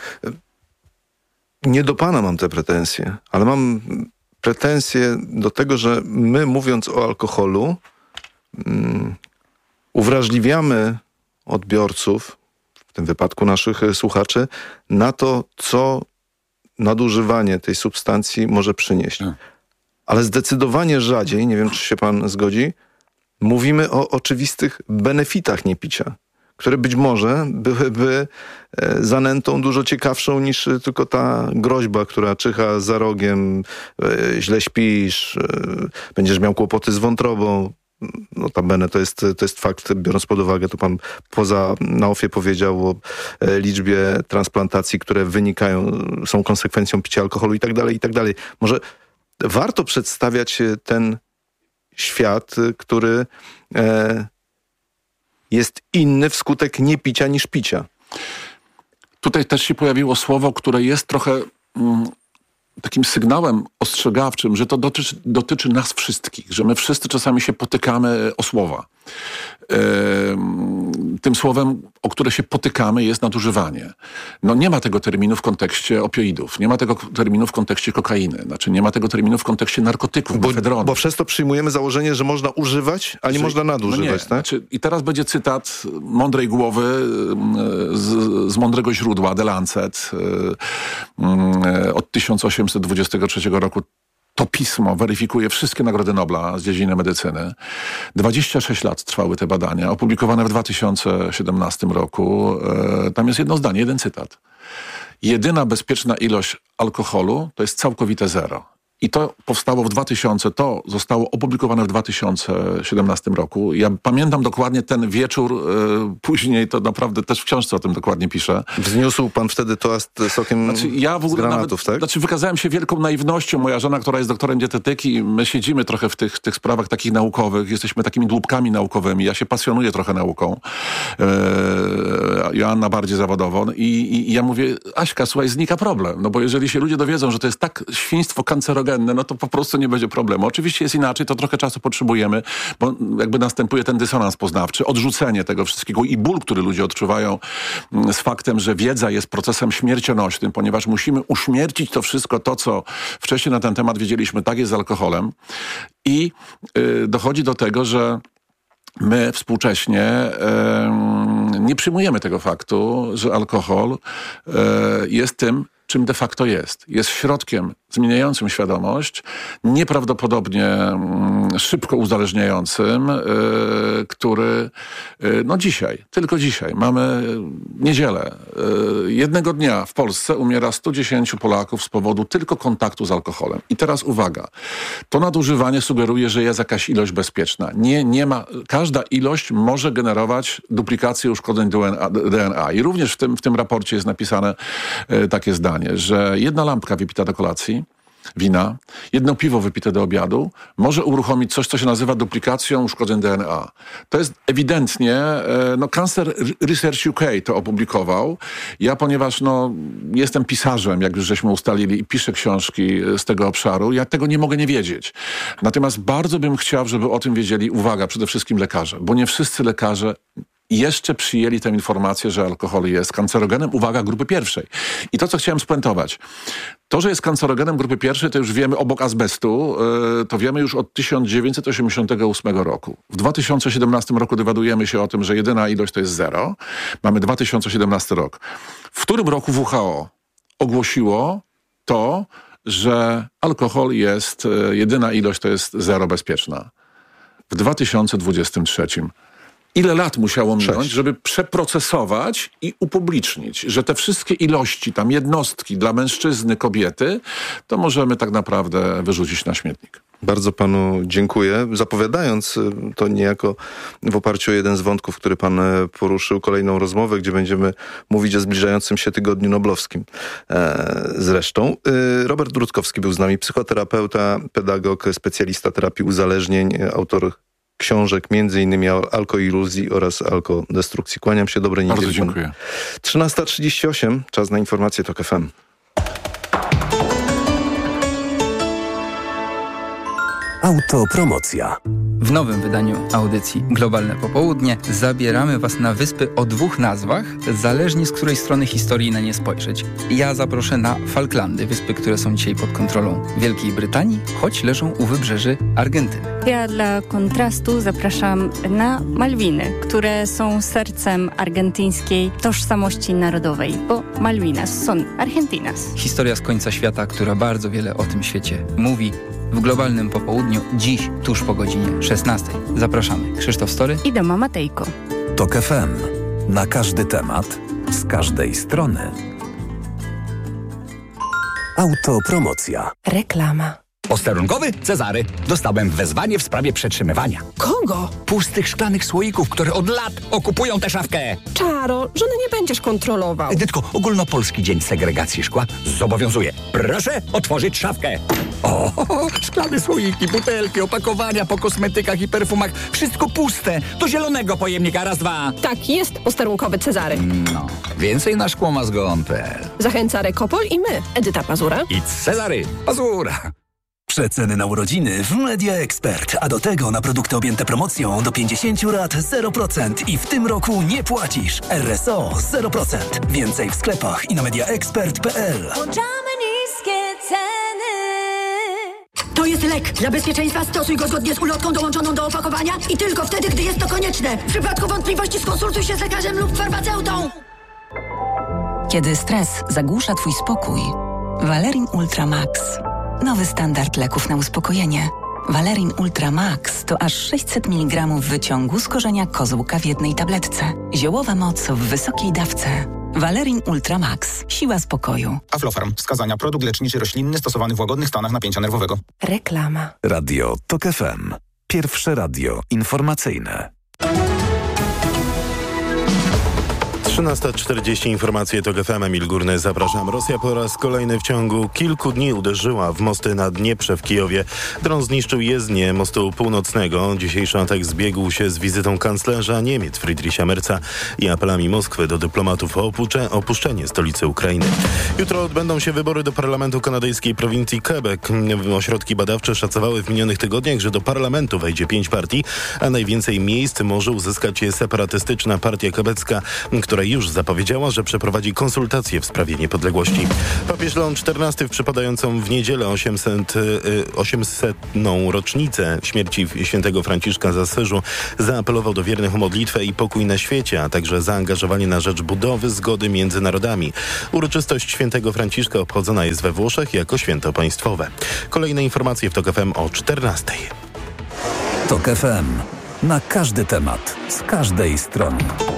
S2: Nie do pana mam te pretensje, ale mam pretensje do tego, że my, mówiąc o alkoholu, um, uwrażliwiamy odbiorców, w tym wypadku naszych słuchaczy, na to, co nadużywanie tej substancji może przynieść. Ale zdecydowanie rzadziej, nie wiem, czy się pan zgodzi, mówimy o oczywistych benefitach niepicia, które być może byłyby zanętą dużo ciekawszą niż tylko ta groźba, która czyha za rogiem, źle śpisz, będziesz miał kłopoty z wątrobą. Notabene to jest, to jest fakt, biorąc pod uwagę, to pan poza na ofie powiedział o liczbie transplantacji, które wynikają, są konsekwencją picia alkoholu i tak dalej, i tak dalej. Może warto przedstawiać ten świat, który e, jest inny wskutek niepicia niż picia.
S1: Tutaj też się pojawiło słowo, które jest trochę... Mm, takim sygnałem ostrzegawczym, że to dotyczy, dotyczy nas wszystkich, że my wszyscy czasami się potykamy o słowa. Yy, tym słowem, o które się potykamy, jest nadużywanie. No nie ma tego terminu w kontekście opioidów, nie ma tego terminu w kontekście kokainy, znaczy nie ma tego terminu w kontekście narkotyków,
S2: bo,
S1: mefedronu.
S2: Bo przez to przyjmujemy założenie, że można używać, a nie znaczy, można nadużywać. No nie. Tak?
S1: Znaczy, i teraz będzie cytat mądrej głowy z, z mądrego źródła, The Lancet, yy, od tysiąc osiemset dwudziestego trzeciego roku. To pismo weryfikuje wszystkie nagrody Nobla z dziedziny medycyny. dwadzieścia sześć lat trwały te badania, opublikowane w dwa tysiące siedemnastym roku. E, tam jest jedno zdanie, jeden cytat. Jedyna bezpieczna ilość alkoholu to jest całkowite zero. I to powstało w dwa tysiące, to zostało opublikowane w dwa tysiące siedemnastym roku. Ja pamiętam dokładnie ten wieczór, e, później to naprawdę też w książce o tym dokładnie piszę.
S2: Wzniósł pan wtedy toast sokiem znaczy, ja w ogóle z granatów,
S1: nawet,
S2: tak?
S1: Znaczy wykazałem się wielką naiwnością. Moja żona, która jest doktorem dietetyki, my siedzimy trochę w tych, tych sprawach takich naukowych, jesteśmy takimi głupkami naukowymi. Ja się pasjonuję trochę nauką. E, Joanna bardziej zawodowo. I, i, I ja mówię, Aśka, słuchaj, znika problem. No bo jeżeli się ludzie dowiedzą, że to jest tak świństwo kancerogenne, no to po prostu nie będzie problemu. Oczywiście jest inaczej, to trochę czasu potrzebujemy, bo jakby następuje ten dysonans poznawczy, odrzucenie tego wszystkiego i ból, który ludzie odczuwają z faktem, że wiedza jest procesem śmiercionośnym, ponieważ musimy uśmiercić to wszystko, to co wcześniej na ten temat wiedzieliśmy, tak jest z alkoholem. I y, dochodzi do tego, że my współcześnie y, nie przyjmujemy tego faktu, że alkohol y, jest tym, czym de facto jest. Jest środkiem zmieniającym świadomość, nieprawdopodobnie mm, szybko uzależniającym, yy, który yy, no dzisiaj, tylko dzisiaj, mamy niedzielę. Yy, jednego dnia w Polsce umiera sto dziesięć Polaków z powodu tylko kontaktu z alkoholem. I teraz uwaga, to nadużywanie sugeruje, że jest jakaś ilość bezpieczna. Nie, nie ma, każda ilość może generować duplikację uszkodzeń D N A. I również w tym, w tym raporcie jest napisane yy, takie zdanie, że jedna lampka wypita do kolacji, wina, jedno piwo wypite do obiadu może uruchomić coś, co się nazywa duplikacją uszkodzeń D N A. To jest ewidentnie, no Cancer Research U K to opublikował. Ja, ponieważ no, jestem pisarzem, jak już żeśmy ustalili, i piszę książki z tego obszaru, ja tego nie mogę nie wiedzieć. Natomiast bardzo bym chciał, żeby o tym wiedzieli, uwaga, przede wszystkim lekarze, bo nie wszyscy lekarze jeszcze przyjęli tę informację, że alkohol jest kancerogenem, uwaga, grupy pierwszej. I to, co chciałem spuentować, to, że jest kancerogenem grupy pierwszej, to już wiemy obok azbestu, yy, to wiemy już od tysiąc dziewięćset osiemdziesiątego ósmego roku. W dwa tysiące siedemnastym roku dowiadujemy się o tym, że jedyna ilość to jest zero. Mamy dwa tysiące siedemnasty rok. W którym roku W H O ogłosiło to, że alkohol jest, yy, jedyna ilość to jest zero bezpieczna? W dwa tysiące dwudziestym trzecim. Ile lat musiało minąć, Sześć. żeby przeprocesować i upublicznić, że te wszystkie ilości, tam jednostki dla mężczyzny, kobiety, to możemy tak naprawdę wyrzucić na śmietnik.
S2: Bardzo panu dziękuję. Zapowiadając to niejako w oparciu o jeden z wątków, który pan poruszył, kolejną rozmowę, gdzie będziemy mówić o zbliżającym się Tygodniu Noblowskim. E, zresztą e, Robert Rutkowski był z nami, psychoterapeuta, pedagog, specjalista terapii uzależnień, autor książek, między innymi o alkoiluzji oraz alkodestrukcji. Kłaniam się, dobrej niedzieli.
S1: Bardzo dziękuję.
S2: trzynasta trzydzieści osiem, czas na informacje TOK F M.
S11: Autopromocja. W nowym wydaniu audycji Globalne Popołudnie zabieramy Was na wyspy o dwóch nazwach, zależnie z której strony historii na nie spojrzeć. Ja zaproszę na Falklandy, wyspy, które są dzisiaj pod kontrolą Wielkiej Brytanii, choć leżą u wybrzeży Argentyny.
S12: Ja dla kontrastu zapraszam na Malwiny, które są sercem argentyńskiej tożsamości narodowej, bo Malvinas są Argentinas.
S11: Historia z końca świata, która bardzo wiele o tym świecie mówi. W Globalnym Popołudniu dziś, tuż po godzinie szesnastej. Zapraszamy. Krzysztof Story
S12: i Doma Matejko.
S13: TOK F M. Na każdy temat, z każdej strony. Autopromocja.
S14: Reklama. Posterunkowy Cezary. Dostałem wezwanie w sprawie przetrzymywania.
S15: Kogo?
S14: Pustych szklanych słoików, które od lat okupują tę szafkę.
S15: Czaro, żony nie będziesz kontrolował.
S14: Edytko, ogólnopolski dzień segregacji szkła zobowiązuje. Proszę otworzyć szafkę. O, szklane słoiki, butelki, opakowania po kosmetykach i perfumach. Wszystko puste. Do zielonego pojemnika. Raz, dwa.
S15: Tak jest, posterunkowy Cezary.
S14: No, więcej na szkłomazgon kropka p l.
S15: Zachęca Rekopol i my, Edyta Pazura
S14: i Cezary Pazura.
S3: Przeceny na urodziny w Media Expert, a do tego na produkty objęte promocją do pięćdziesięciu lat zero procent i w tym roku nie płacisz. R S O zero procent. Więcej w sklepach i na mediaexpert kropka p l.
S16: Włączamy niskie ceny.
S10: To jest lek. Dla bezpieczeństwa stosuj go zgodnie z ulotką dołączoną do opakowania i tylko wtedy, gdy jest to konieczne. W przypadku wątpliwości skonsultuj się z lekarzem lub farmaceutą.
S17: Kiedy stres zagłusza twój spokój, Valerin Ultra Max. Nowy standard leków na uspokojenie. Valerin Ultra Max to aż sześćset miligramów wyciągu z korzenia kozłka w jednej tabletce. Ziołowa moc w wysokiej dawce. Valerin Ultra Max. Siła spokoju.
S18: Aflofarm. Wskazania. Produkt leczniczy roślinny stosowany w łagodnych stanach napięcia nerwowego.
S15: Reklama.
S13: Radio TOK F M. Pierwsze radio informacyjne.
S6: trzynasta czterdzieści, informacje TOK F M, Emil Górny, zapraszam. Rosja po raz kolejny w ciągu kilku dni uderzyła w mosty na Dnieprze w Kijowie. Dron zniszczył jezdnię mostu północnego. Dzisiejszy atak zbiegł się z wizytą kanclerza Niemiec Friedricha Merza i apelami Moskwy do dyplomatów o opucze, opuszczenie stolicy Ukrainy. Jutro odbędą się wybory do parlamentu kanadyjskiej prowincji Quebec. Ośrodki badawcze szacowały w minionych tygodniach, że do parlamentu wejdzie pięć partii, a najwięcej miejsc może uzyskać separatystyczna partia quebecka, która już zapowiedziała, że przeprowadzi konsultacje w sprawie niepodległości. Papież Leon czternasty w przypadającą w niedzielę osiemsetną rocznicę śmierci świętego Franciszka z Asyżu zaapelował do wiernych o modlitwę i pokój na świecie, a także zaangażowanie na rzecz budowy zgody między narodami. Uroczystość świętego Franciszka obchodzona jest we Włoszech jako święto państwowe. Kolejne informacje w TOK F M o czternastej.
S13: TOK F M. Na każdy temat, z każdej strony.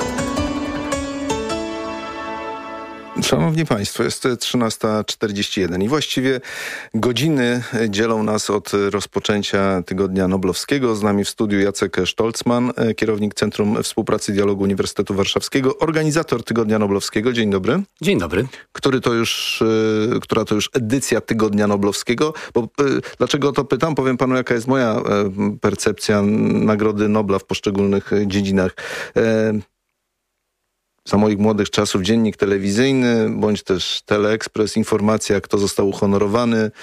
S2: Szanowni Państwo, jest trzynasta czterdzieści jeden i właściwie godziny dzielą nas od rozpoczęcia Tygodnia Noblowskiego. Z nami w studiu Jacek Stolzmann, kierownik Centrum Współpracy i Dialogu Uniwersytetu Warszawskiego, organizator Tygodnia Noblowskiego. Dzień dobry.
S19: Dzień dobry.
S2: Który to już, która to już edycja Tygodnia Noblowskiego? Bo, dlaczego o to pytam? Powiem panu, jaka jest moja percepcja Nagrody Nobla w poszczególnych dziedzinach. Za moich młodych czasów dziennik telewizyjny, bądź też Teleekspres, informacja, kto został uhonorowany, e,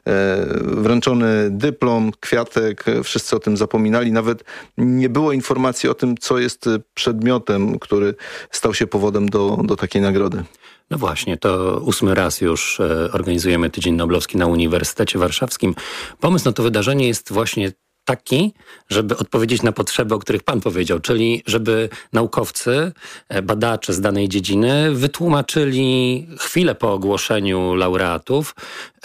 S2: wręczony dyplom, kwiatek, wszyscy o tym zapominali. Nawet nie było informacji o tym, co jest przedmiotem, który stał się powodem do, do takiej nagrody.
S19: No właśnie, to ósmy raz już e, organizujemy Tydzień Noblowski na Uniwersytecie Warszawskim. Pomysł na to wydarzenie jest właśnie taki, żeby odpowiedzieć na potrzeby, o których pan powiedział, czyli żeby naukowcy, badacze z danej dziedziny wytłumaczyli chwilę po ogłoszeniu laureatów,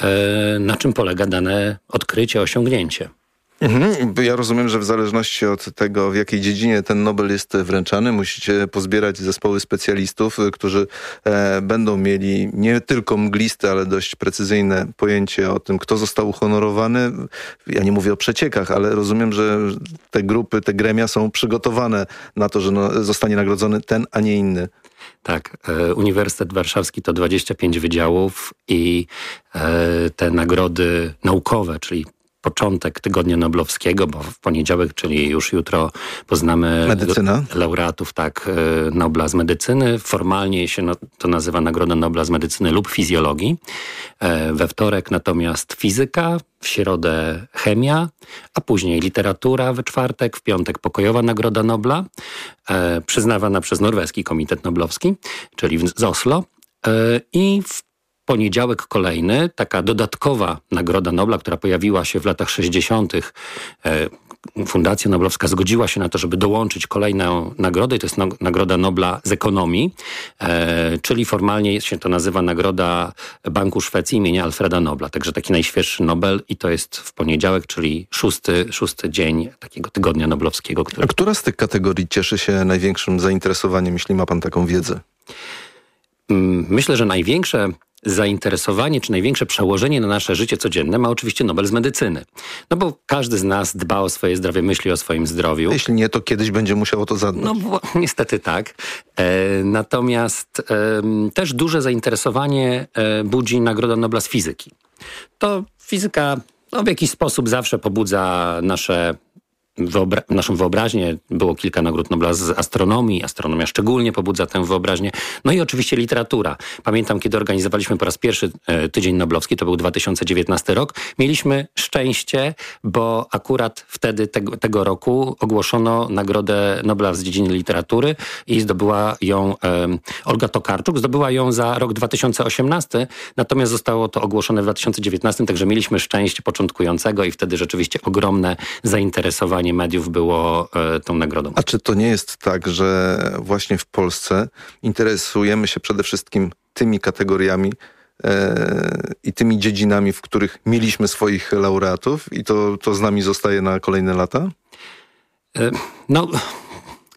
S19: na czym polega dane odkrycie, osiągnięcie.
S2: Mhm. Ja rozumiem, że w zależności od tego, w jakiej dziedzinie ten Nobel jest wręczany, musicie pozbierać zespoły specjalistów, którzy e, będą mieli nie tylko mgliste, ale dość precyzyjne pojęcie o tym, kto został uhonorowany. Ja nie mówię o przeciekach, ale rozumiem, że te grupy, te gremia są przygotowane na to, że no, zostanie nagrodzony ten, a nie inny.
S19: Tak, e, Uniwersytet Warszawski to dwadzieścia pięć wydziałów i e, te nagrody naukowe, czyli początek Tygodnia Noblowskiego, bo w poniedziałek, czyli już jutro poznamy
S2: Medycyna.
S19: laureatów tak, Nobla z medycyny. Formalnie się no, to nazywa Nagroda Nobla z medycyny lub fizjologii. We wtorek natomiast fizyka, w środę chemia, a później literatura we czwartek, w piątek pokojowa Nagroda Nobla, e, przyznawana przez Norweski Komitet Noblowski, czyli w, z Oslo. E, I w poniedziałek kolejny, taka dodatkowa Nagroda Nobla, która pojawiła się w latach sześćdziesiątych. Fundacja Noblowska zgodziła się na to, żeby dołączyć kolejną nagrodę i to jest no, Nagroda Nobla z ekonomii, e, czyli formalnie się to nazywa Nagroda Banku Szwecji imienia Alfreda Nobla. Także taki najświeższy Nobel i to jest w poniedziałek, czyli szósty, szósty dzień takiego Tygodnia Noblowskiego. Który...
S2: A która z tych kategorii cieszy się największym zainteresowaniem, jeśli ma pan taką wiedzę?
S19: Myślę, że największe zainteresowanie, czy największe przełożenie na nasze życie codzienne ma oczywiście Nobel z medycyny. No bo każdy z nas dba o swoje zdrowie, myśli o swoim zdrowiu.
S2: Jeśli nie, to kiedyś będzie musiał o to zadbać.
S19: No bo, niestety tak. E, natomiast e, też duże zainteresowanie e, budzi Nagroda Nobla z fizyki. To fizyka no, w jakiś sposób zawsze pobudza nasze Wyobra- naszą wyobraźnię. Było kilka nagród Nobla z astronomii. Astronomia szczególnie pobudza tę wyobraźnię. No i oczywiście literatura. Pamiętam, kiedy organizowaliśmy po raz pierwszy e, Tydzień Noblowski, to był dwa tysiące dziewiętnasty rok. Mieliśmy szczęście, bo akurat wtedy tego, tego roku ogłoszono Nagrodę Nobla z dziedziny literatury i zdobyła ją e, Olga Tokarczuk. Zdobyła ją za rok dwa tysiące osiemnasty, natomiast zostało to ogłoszone w dwa tysiące dziewiętnastym, także mieliśmy szczęście początkującego i wtedy rzeczywiście ogromne zainteresowanie mediów było e, tą nagrodą.
S2: A czy to nie jest tak, że właśnie w Polsce interesujemy się przede wszystkim tymi kategoriami e, i tymi dziedzinami, w których mieliśmy swoich laureatów i to, to z nami zostaje na kolejne lata?
S19: E, no...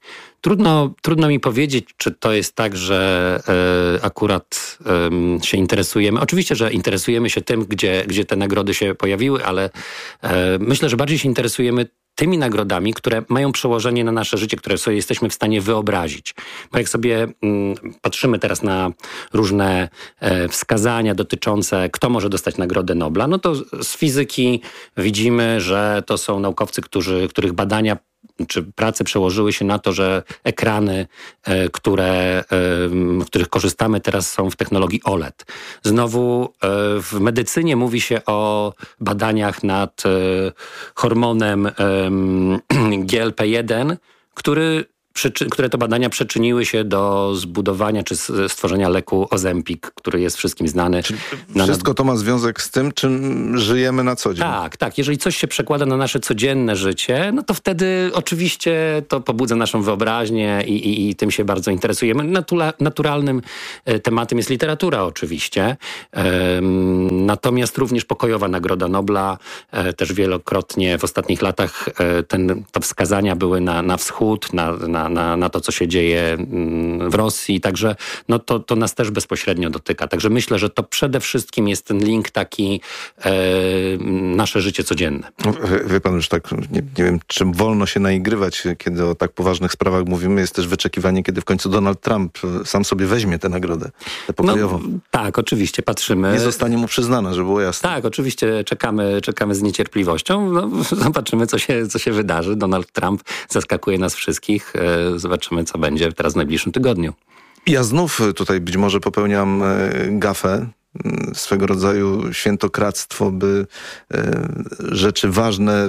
S19: Trudno, trudno mi powiedzieć, czy to jest tak, że e, akurat e, się interesujemy. Oczywiście, że interesujemy się tym, gdzie, gdzie te nagrody się pojawiły, ale e, myślę, że bardziej się interesujemy tymi nagrodami, które mają przełożenie na nasze życie, które sobie jesteśmy w stanie wyobrazić. Bo jak sobie mm, patrzymy teraz na różne e, wskazania dotyczące, kto może dostać Nagrodę Nobla, no to z fizyki widzimy, że to są naukowcy, którzy, których badania czy prace przełożyły się na to, że ekrany, e, które, e, w których korzystamy teraz, są w technologii O L E D. Znowu e, w medycynie mówi się o badaniach nad e, hormonem e, G L P jeden, który Przyczy- które to badania przyczyniły się do zbudowania czy stworzenia leku Ozempic, który jest wszystkim znany.
S2: Czyli wszystko to ma związek z tym, czym żyjemy na co dzień.
S19: Tak, tak. Jeżeli coś się przekłada na nasze codzienne życie, no to wtedy oczywiście to pobudza naszą wyobraźnię i, i, i tym się bardzo interesujemy. Natura- naturalnym e, tematem jest literatura oczywiście. E, natomiast również pokojowa Nagroda Nobla, e, też wielokrotnie w ostatnich latach e, ten, to wskazania były na, na wschód, na, na Na, na to, co się dzieje w Rosji. Także no to, to nas też bezpośrednio dotyka. Także myślę, że to przede wszystkim jest ten link taki e, nasze życie codzienne.
S2: Wie, wie pan, już tak, nie, nie wiem, czym wolno się naigrywać, kiedy o tak poważnych sprawach mówimy. Jest też wyczekiwanie, kiedy w końcu Donald Trump sam sobie weźmie tę nagrodę, tę pokojową.
S19: No, tak, oczywiście, patrzymy.
S2: Nie zostanie mu przyznana, żeby było jasne.
S19: Tak, oczywiście czekamy, czekamy z niecierpliwością. No, zobaczymy, co się, co się wydarzy. Donald Trump zaskakuje nas wszystkich. Zobaczymy, co będzie teraz w najbliższym tygodniu.
S2: Ja znów tutaj być może popełniam gafę, swego rodzaju świętokradztwo, by rzeczy ważne,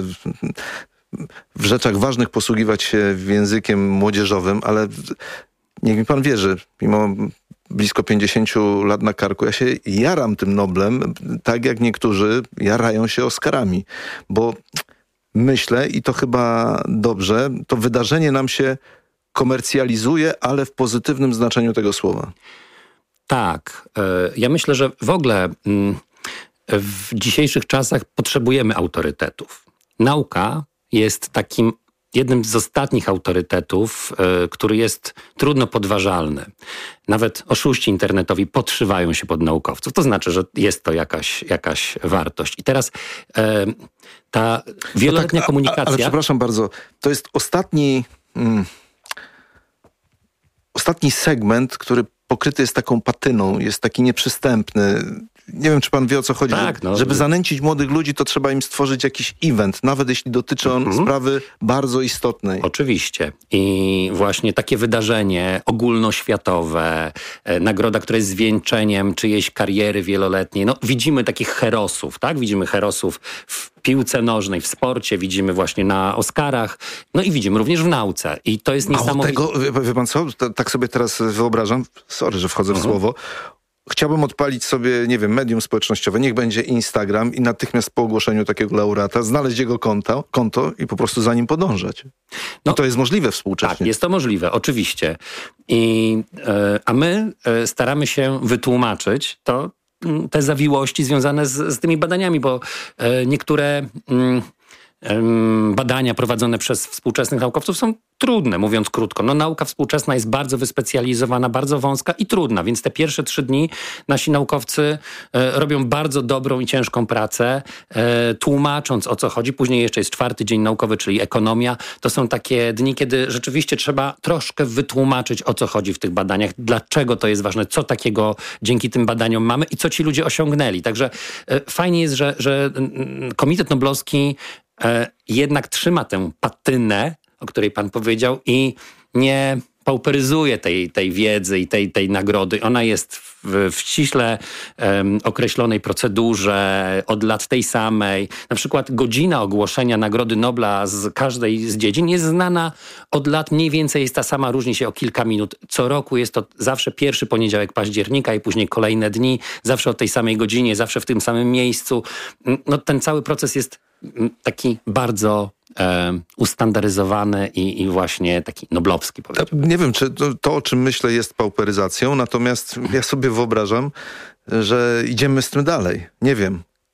S2: w rzeczach ważnych posługiwać się językiem młodzieżowym, ale niech mi pan wierzy, mimo blisko pięćdziesięciu lat na karku, ja się jaram tym Noblem, tak jak niektórzy jarają się Oscarami, bo myślę, i to chyba dobrze, to wydarzenie nam się komercjalizuje, ale w pozytywnym znaczeniu tego słowa.
S19: Tak. Ja myślę, że w ogóle w dzisiejszych czasach potrzebujemy autorytetów. Nauka jest takim jednym z ostatnich autorytetów, który jest trudno podważalny. Nawet oszuści internetowi podszywają się pod naukowców. To znaczy, że jest to jakaś, jakaś wartość. I teraz e, ta wieloletnia no tak, komunikacja...
S2: A, ale przepraszam bardzo, to jest ostatni... Mm, ostatni segment, który pokryty jest taką patyną, jest taki nieprzystępny. Nie wiem, czy pan wie, o co chodzi.
S19: Tak, no.
S2: Żeby zanęcić młodych ludzi, to trzeba im stworzyć jakiś event, nawet jeśli dotyczy on mhm. sprawy bardzo istotnej.
S19: Oczywiście. I właśnie takie wydarzenie ogólnoświatowe, e, nagroda, która jest zwieńczeniem czyjejś kariery wieloletniej. No, widzimy takich herosów, tak? Widzimy herosów w piłce nożnej, w sporcie, widzimy właśnie na Oscarach, no i widzimy również w nauce. I to jest niesamowite.
S2: Mało tego, wie, wie pan co? Tak sobie teraz wyobrażam, sorry, że wchodzę w mhm. słowo, chciałbym odpalić sobie, nie wiem, medium społecznościowe, niech będzie Instagram i natychmiast po ogłoszeniu takiego laureata znaleźć jego konto, konto i po prostu za nim podążać. No, I to jest możliwe współcześnie.
S19: Tak, jest to możliwe, oczywiście. I, e, a my e, staramy się wytłumaczyć to, te zawiłości związane z, z tymi badaniami, bo e, niektóre... Mm, badania prowadzone przez współczesnych naukowców są trudne, mówiąc krótko. No, nauka współczesna jest bardzo wyspecjalizowana, bardzo wąska i trudna, więc te pierwsze trzy dni nasi naukowcy e, robią bardzo dobrą i ciężką pracę, e, tłumacząc, o co chodzi. Później jeszcze jest czwarty dzień naukowy, czyli ekonomia. To są takie dni, kiedy rzeczywiście trzeba troszkę wytłumaczyć, o co chodzi w tych badaniach, dlaczego to jest ważne, co takiego dzięki tym badaniom mamy i co ci ludzie osiągnęli. Także e, fajnie jest, że, że Komitet Noblowski E, jednak trzyma tę patynę, o której pan powiedział, i nie pauperyzuje tej, tej wiedzy i tej, tej nagrody. Ona jest w, w ściśle um, określonej procedurze, od lat tej samej. Na przykład godzina ogłoszenia Nagrody Nobla z każdej z dziedzin jest znana od lat, mniej więcej jest ta sama, różni się o kilka minut. Co roku jest to zawsze pierwszy poniedziałek października i później kolejne dni, zawsze o tej samej godzinie, zawsze w tym samym miejscu. No, ten cały proces jest taki bardzo e, ustandaryzowany i, i właśnie taki noblowski, powiedziałbym.
S2: Nie wiem, czy to, to, o czym myślę, jest pauperyzacją, natomiast ja sobie wyobrażam, że idziemy z tym dalej. Nie wiem.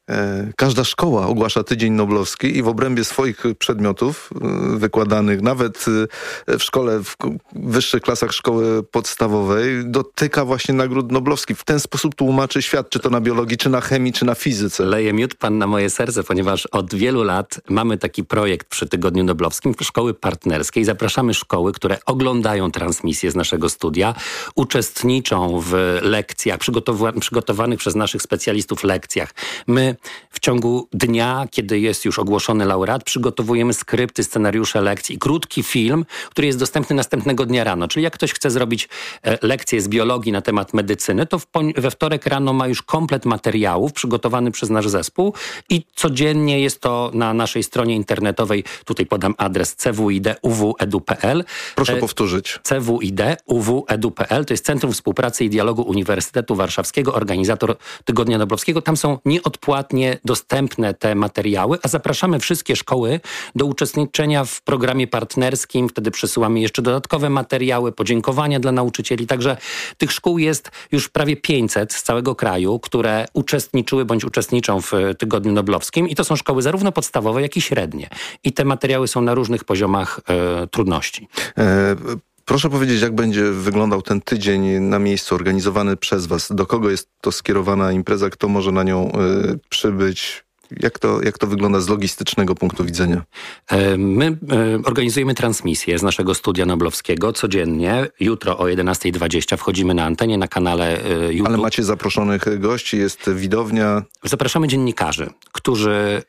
S2: Każda szkoła ogłasza Tydzień Noblowski i w obrębie swoich przedmiotów wykładanych, nawet w szkole, w wyższych klasach szkoły podstawowej, dotyka właśnie nagród noblowskich. W ten sposób tłumaczy świat, czy to na biologii, czy na chemii, czy na fizyce.
S19: Leje miód pan na moje serce, ponieważ od wielu lat mamy taki projekt przy Tygodniu Noblowskim, szkoły partnerskie i zapraszamy szkoły, które oglądają transmisję z naszego studia, uczestniczą w lekcjach, przygotowa- przygotowanych przez naszych specjalistów lekcjach. My w ciągu dnia, kiedy jest już ogłoszony laureat, przygotowujemy skrypty, scenariusze lekcji i krótki film, który jest dostępny następnego dnia rano. Czyli jak ktoś chce zrobić e, lekcję z biologii na temat medycyny, to w poni- we wtorek rano ma już komplet materiałów przygotowany przez nasz zespół i codziennie jest to na naszej stronie internetowej. Tutaj podam adres c w i d u w edu kropka p l.
S2: Proszę e, powtórzyć.
S19: c w i d u w edu kropka p l to jest Centrum Współpracy i Dialogu Uniwersytetu Warszawskiego, organizator Tygodnia Noblowskiego. Tam są nieodpłatnie dostępne te materiały, a zapraszamy wszystkie szkoły do uczestniczenia w programie partnerskim. Wtedy przesyłamy jeszcze dodatkowe materiały, podziękowania dla nauczycieli. Także tych szkół jest już prawie pięćset z całego kraju, które uczestniczyły bądź uczestniczą w Tygodniu Noblowskim i to są szkoły zarówno podstawowe, jak i średnie. I te materiały są na różnych poziomach e, trudności.
S2: E- Proszę powiedzieć, jak będzie wyglądał ten tydzień na miejscu organizowany przez was? Do kogo jest to skierowana impreza? Kto może na nią y, przybyć? Jak to, jak to wygląda z logistycznego punktu widzenia?
S19: My organizujemy transmisję z naszego studia noblowskiego codziennie. Jutro o jedenasta dwadzieścia wchodzimy na antenie na kanale YouTube.
S2: Ale macie zaproszonych gości, jest widownia?
S19: Zapraszamy dziennikarzy, którzy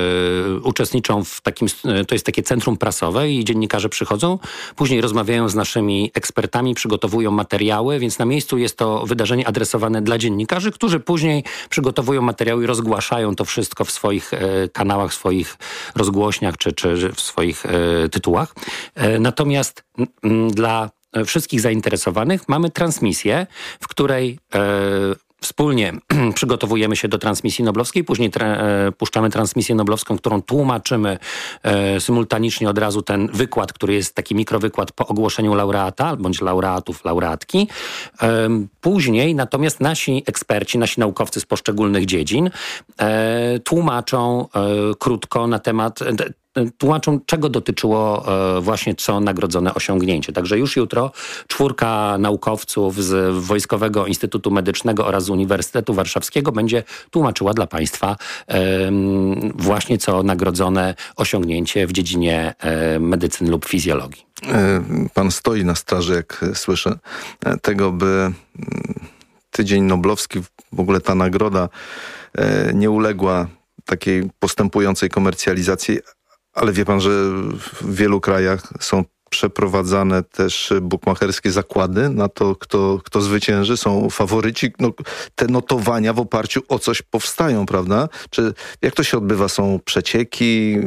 S19: e, uczestniczą w takim, to jest takie centrum prasowe i dziennikarze przychodzą, później rozmawiają z naszymi ekspertami, przygotowują materiały, więc na miejscu jest to wydarzenie adresowane dla dziennikarzy, którzy później przygotowują materiały i rozgłaszają to wszystko w swoich e, kanałach, w swoich rozgłośniach czy, czy w swoich e, tytułach. E, natomiast m, dla wszystkich zainteresowanych mamy transmisję, w której e, wspólnie przygotowujemy się do transmisji noblowskiej, później tra- e, puszczamy transmisję noblowską, którą tłumaczymy e, symultanicznie od razu ten wykład, który jest taki mikrowykład po ogłoszeniu laureata, bądź laureatów, laureatki. E, później natomiast nasi eksperci, nasi naukowcy z poszczególnych dziedzin e, tłumaczą e, krótko na temat tłumaczą, czego dotyczyło e, właśnie co nagrodzone osiągnięcie. Także już jutro czwórka naukowców z Wojskowego Instytutu Medycznego oraz z Uniwersytetu Warszawskiego będzie tłumaczyła dla Państwa e, właśnie co nagrodzone osiągnięcie w dziedzinie e, medycyny lub fizjologii.
S2: Pan stoi na straży, jak słyszę, tego, by Tydzień Noblowski, w ogóle ta nagroda nie uległa takiej postępującej komercjalizacji. Ale wie pan, że w wielu krajach są przeprowadzane też bukmacherskie zakłady na to, kto, kto zwycięży. Są faworyci. No, te notowania w oparciu o coś powstają, prawda? Czy jak to się odbywa? Są przecieki?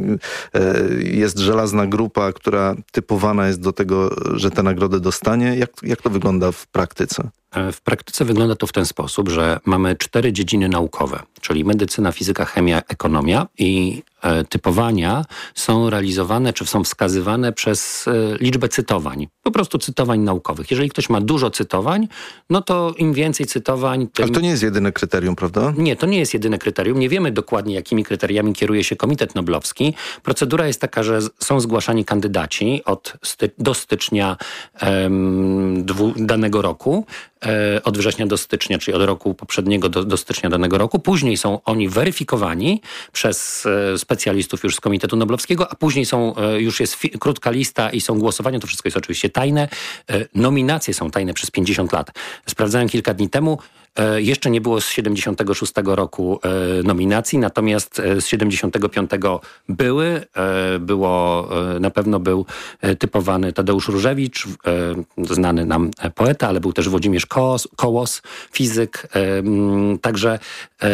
S2: Jest żelazna grupa, która typowana jest do tego, że tę nagrodę dostanie? Jak, jak to wygląda w praktyce?
S19: W praktyce wygląda to w ten sposób, że mamy cztery dziedziny naukowe, czyli medycyna, fizyka, chemia, ekonomia i e, typowania są realizowane czy są wskazywane przez e, liczbę cytowań. Po prostu cytowań naukowych. Jeżeli ktoś ma dużo cytowań, no to im więcej cytowań... Tym...
S2: Ale to nie jest jedyne kryterium, prawda?
S19: Nie, to nie jest jedyne kryterium. Nie wiemy dokładnie, jakimi kryteriami kieruje się Komitet Noblowski. Procedura jest taka, że są zgłaszani kandydaci od sty- do stycznia em, dwu, danego roku. Od września do stycznia, czyli od roku poprzedniego do, do stycznia danego roku. Później są oni weryfikowani przez e, specjalistów już z Komitetu Noblowskiego, a później są, e, już jest fi- krótka lista i są głosowania. To wszystko jest oczywiście tajne. E, nominacje są tajne przez pięćdziesiąt lat. Sprawdzałem kilka dni temu. E, jeszcze nie było z siedemdziesiątego szóstego roku e, nominacji, natomiast e, z siedemdziesiątego piątego były. E, było, e, na pewno był e, typowany Tadeusz Różewicz, e, znany nam poeta, ale był też Włodzimierz Kołos, Kołos fizyk. E, także e,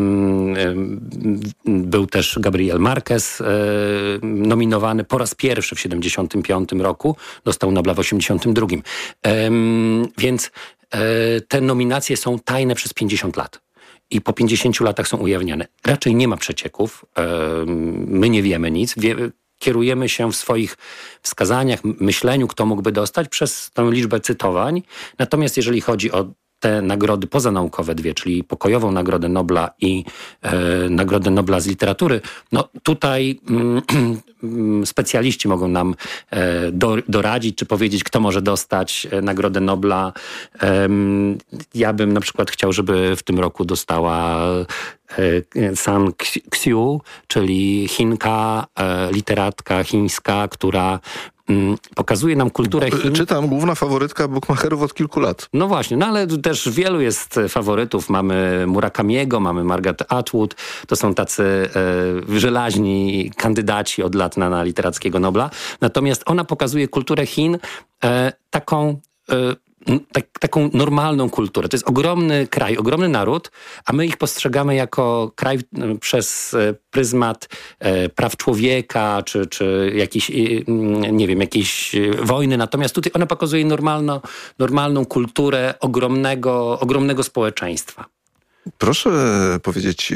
S19: był też Gabriel Marquez e, nominowany po raz pierwszy w siedemdziesiątym piątym roku. Dostał Nobla w osiemdziesiątym drugim. E, więc te nominacje są tajne przez pięćdziesiąt lat. I po pięćdziesięciu latach są ujawniane. Raczej nie ma przecieków. My nie wiemy nic. Wie, kierujemy się w swoich wskazaniach, myśleniu, kto mógłby dostać przez tę liczbę cytowań. Natomiast jeżeli chodzi o te nagrody pozanaukowe dwie, czyli pokojową Nagrodę Nobla i e, Nagrodę Nobla z literatury, no tutaj mm, specjaliści mogą nam e, do, doradzić, czy powiedzieć, kto może dostać e, Nagrodę Nobla. E, ja bym na przykład chciał, żeby w tym roku dostała e, San Xiu, czyli Chinka, e, literatka chińska, która pokazuje nam kulturę Chin.
S2: Czytam, główna faworytka bukmacherów od kilku lat.
S19: No właśnie, no ale też wielu jest faworytów. Mamy Murakamiego, mamy Margaret Atwood. To są tacy e, żelaźni kandydaci od lat na, na literackiego Nobla. Natomiast ona pokazuje kulturę Chin e, taką... E, Tak, taką normalną kulturę. To jest ogromny kraj, ogromny naród, a my ich postrzegamy jako kraj przez pryzmat e, praw człowieka, czy, czy jakiejś, nie wiem, jakiejś wojny. Natomiast tutaj ona pokazuje normalno, normalną kulturę ogromnego, ogromnego społeczeństwa.
S2: Proszę powiedzieć,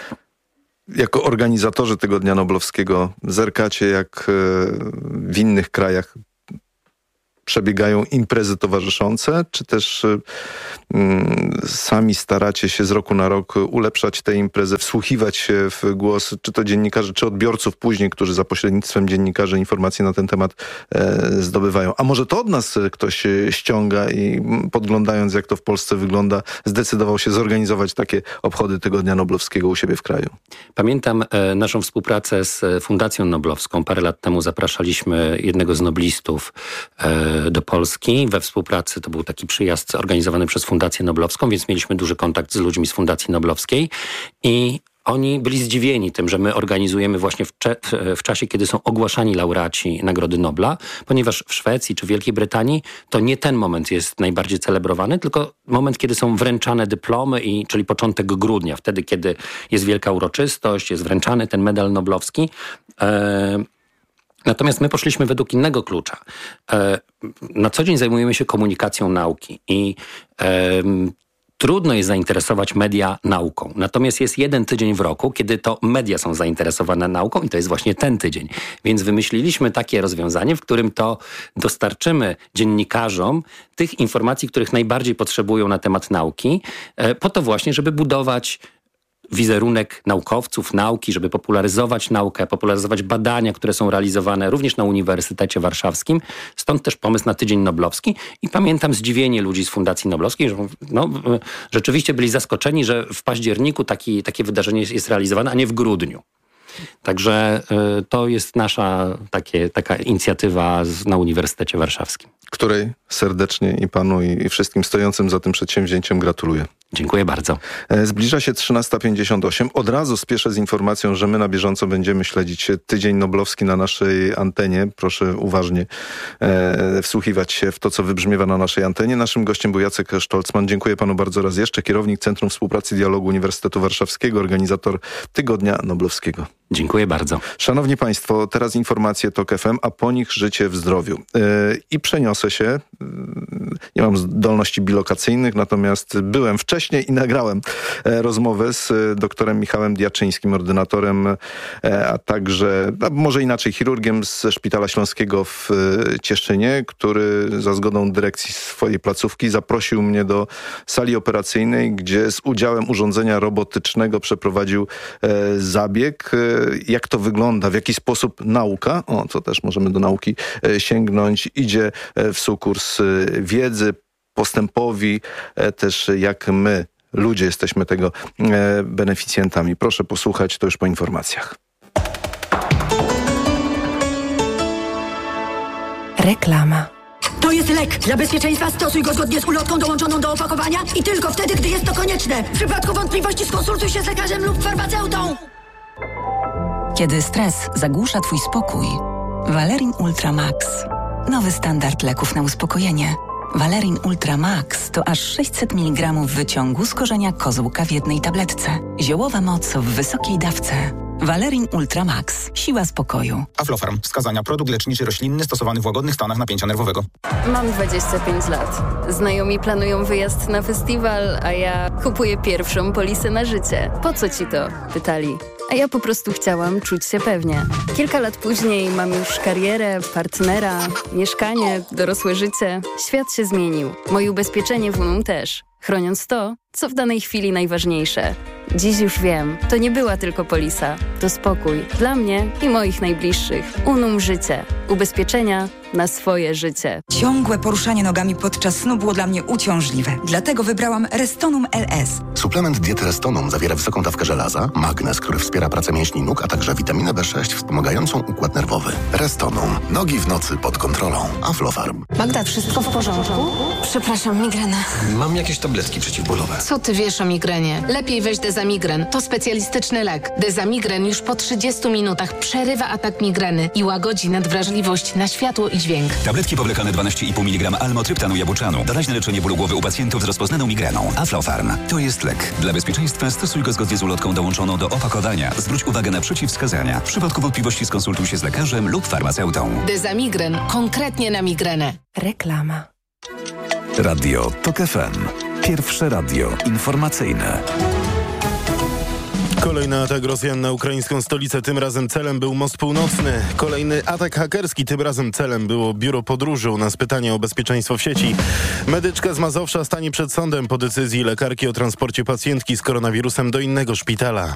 S2: jako organizatorzy tego Dnia Noblowskiego zerkacie, jak w innych krajach przebiegają imprezy towarzyszące, czy też y, sami staracie się z roku na rok ulepszać tę imprezę, wsłuchiwać się w głos, czy to dziennikarzy, czy odbiorców później, którzy za pośrednictwem dziennikarzy informacje na ten temat e, zdobywają. A może to od nas ktoś ściąga i podglądając, jak to w Polsce wygląda, zdecydował się zorganizować takie obchody tego Dnia Noblowskiego u siebie w kraju?
S19: Pamiętam e, naszą współpracę z Fundacją Noblowską. Parę lat temu zapraszaliśmy jednego z noblistów e, do Polski. We współpracy to był taki przyjazd organizowany przez Fundację Noblowską, więc mieliśmy duży kontakt z ludźmi z Fundacji Noblowskiej i oni byli zdziwieni tym, że my organizujemy właśnie w, cze- w czasie, kiedy są ogłaszani laureaci Nagrody Nobla, ponieważ w Szwecji czy Wielkiej Brytanii to nie ten moment jest najbardziej celebrowany, tylko moment, kiedy są wręczane dyplomy, i, czyli początek grudnia, wtedy, kiedy jest wielka uroczystość, jest wręczany ten medal noblowski. E- Natomiast my poszliśmy według innego klucza. Na co dzień zajmujemy się komunikacją nauki i um, trudno jest zainteresować media nauką. Natomiast jest jeden tydzień w roku, kiedy to media są zainteresowane nauką i to jest właśnie ten tydzień. Więc wymyśliliśmy takie rozwiązanie, w którym to dostarczymy dziennikarzom tych informacji, których najbardziej potrzebują na temat nauki, po to właśnie, żeby budować wizerunek naukowców, nauki, żeby popularyzować naukę, popularyzować badania, które są realizowane również na Uniwersytecie Warszawskim. Stąd też pomysł na Tydzień Noblowski. I pamiętam zdziwienie ludzi z Fundacji Noblowskiej, że no, rzeczywiście byli zaskoczeni, że w październiku taki, takie wydarzenie jest, jest realizowane, a nie w grudniu. Także y, to jest nasza takie, taka inicjatywa z, na Uniwersytecie Warszawskim.
S2: Której serdecznie i panu, i, i wszystkim stojącym za tym przedsięwzięciem gratuluję.
S19: Dziękuję bardzo.
S2: Zbliża się trzynasta pięćdziesiąt osiem. Od razu spieszę z informacją, że my na bieżąco będziemy śledzić Tydzień Noblowski na naszej antenie. Proszę uważnie e, wsłuchiwać się w to, co wybrzmiewa na naszej antenie. Naszym gościem był Jacek Sztolcman. Dziękuję panu bardzo raz jeszcze. Kierownik Centrum Współpracy i Dialogu Uniwersytetu Warszawskiego, organizator Tygodnia Noblowskiego.
S19: Dziękuję bardzo.
S2: Szanowni państwo, teraz informacje TOK F M, a po nich życie w zdrowiu. Yy, I przeniosę się, yy, nie mam zdolności bilokacyjnych, natomiast byłem wcześniej i nagrałem e, rozmowę z e, doktorem Michałem Diaczyńskim, ordynatorem, e, a także, a może inaczej, chirurgiem ze Szpitala Śląskiego w e, Cieszynie, który za zgodą dyrekcji swojej placówki zaprosił mnie do sali operacyjnej, gdzie z udziałem urządzenia robotycznego przeprowadził e, zabieg. E, jak to wygląda, w jaki sposób nauka, o, co też możemy do nauki e, sięgnąć, idzie e, w sukurs e, wiedzy, postępowi, e, też jak my, ludzie, jesteśmy tego e, beneficjentami. Proszę posłuchać, to już po informacjach.
S20: Reklama.
S10: To jest lek. Dla bezpieczeństwa stosuj go zgodnie z ulotką dołączoną do opakowania i tylko wtedy, gdy jest to konieczne. W przypadku wątpliwości skonsultuj się z lekarzem lub farmaceutą.
S17: Kiedy stres zagłusza twój spokój, Valerin Ultra Max. Nowy standard leków na uspokojenie. Valerin Ultra Max to aż sześćset miligramów wyciągu z korzenia kozłka w jednej tabletce. Ziołowa moc w wysokiej dawce. Valerin Ultra Max. Siła spokoju.
S18: Aflofarm. Wskazania. Produkt leczniczy roślinny stosowany w łagodnych stanach napięcia nerwowego.
S21: Mam dwadzieścia pięć lat. Znajomi planują wyjazd na festiwal, a ja kupuję pierwszą polisę na życie. Po co ci to? Pytali. A ja po prostu chciałam czuć się pewnie. Kilka lat później mam już karierę, partnera, mieszkanie, dorosłe życie. Świat się zmienił. Moje ubezpieczenie w Unum też. chroniąc to, co w danej chwili najważniejsze. Dziś już wiem, to nie była tylko polisa. To spokój dla mnie i moich najbliższych. Unum Życie. Ubezpieczenia na swoje życie.
S20: Ciągłe poruszanie nogami podczas snu było dla mnie uciążliwe. Dlatego wybrałam Restonum L S.
S22: Suplement diety Restonum zawiera wysoką dawkę żelaza, magnez, który wspiera pracę mięśni nóg, a także witaminę B sześć wspomagającą układ nerwowy. Restonum. Nogi w nocy pod kontrolą. Aflofarm.
S23: Magda, wszystko w porządku? Przepraszam, migrena.
S24: Mam jakieś tabletki przeciwbólowe.
S23: Co ty wiesz o migrenie? Lepiej weź Dezamigren. To specjalistyczny lek. Dezamigren już po trzydziestu minutach przerywa atak migreny i łagodzi nadwrażliwość na światło i dźwięk.
S25: Tabletki powlekane dwanaście i pół miligrama almotryptanu jabłczanu. Doraźne leczenie bólu głowy u pacjentów z rozpoznaną migreną. Aflofarm. To jest lek. Dla bezpieczeństwa stosuj go zgodnie z ulotką dołączoną do opakowania. Zwróć uwagę na przeciwwskazania. W przypadku wątpliwości skonsultuj się z lekarzem lub farmaceutą.
S23: Dezamigren. Konkretnie na migrenę. Reklama.
S13: Radio TOK F M. Pierwsze radio informacyjne.
S6: Kolejny atak Rosjan na ukraińską stolicę, tym razem celem był Most Północny. Kolejny atak hakerski, tym razem celem było biuro podróży. U nas pytanie o bezpieczeństwo w sieci. Medyczka z Mazowsza stanie przed sądem po decyzji lekarki o transporcie pacjentki z koronawirusem do innego szpitala.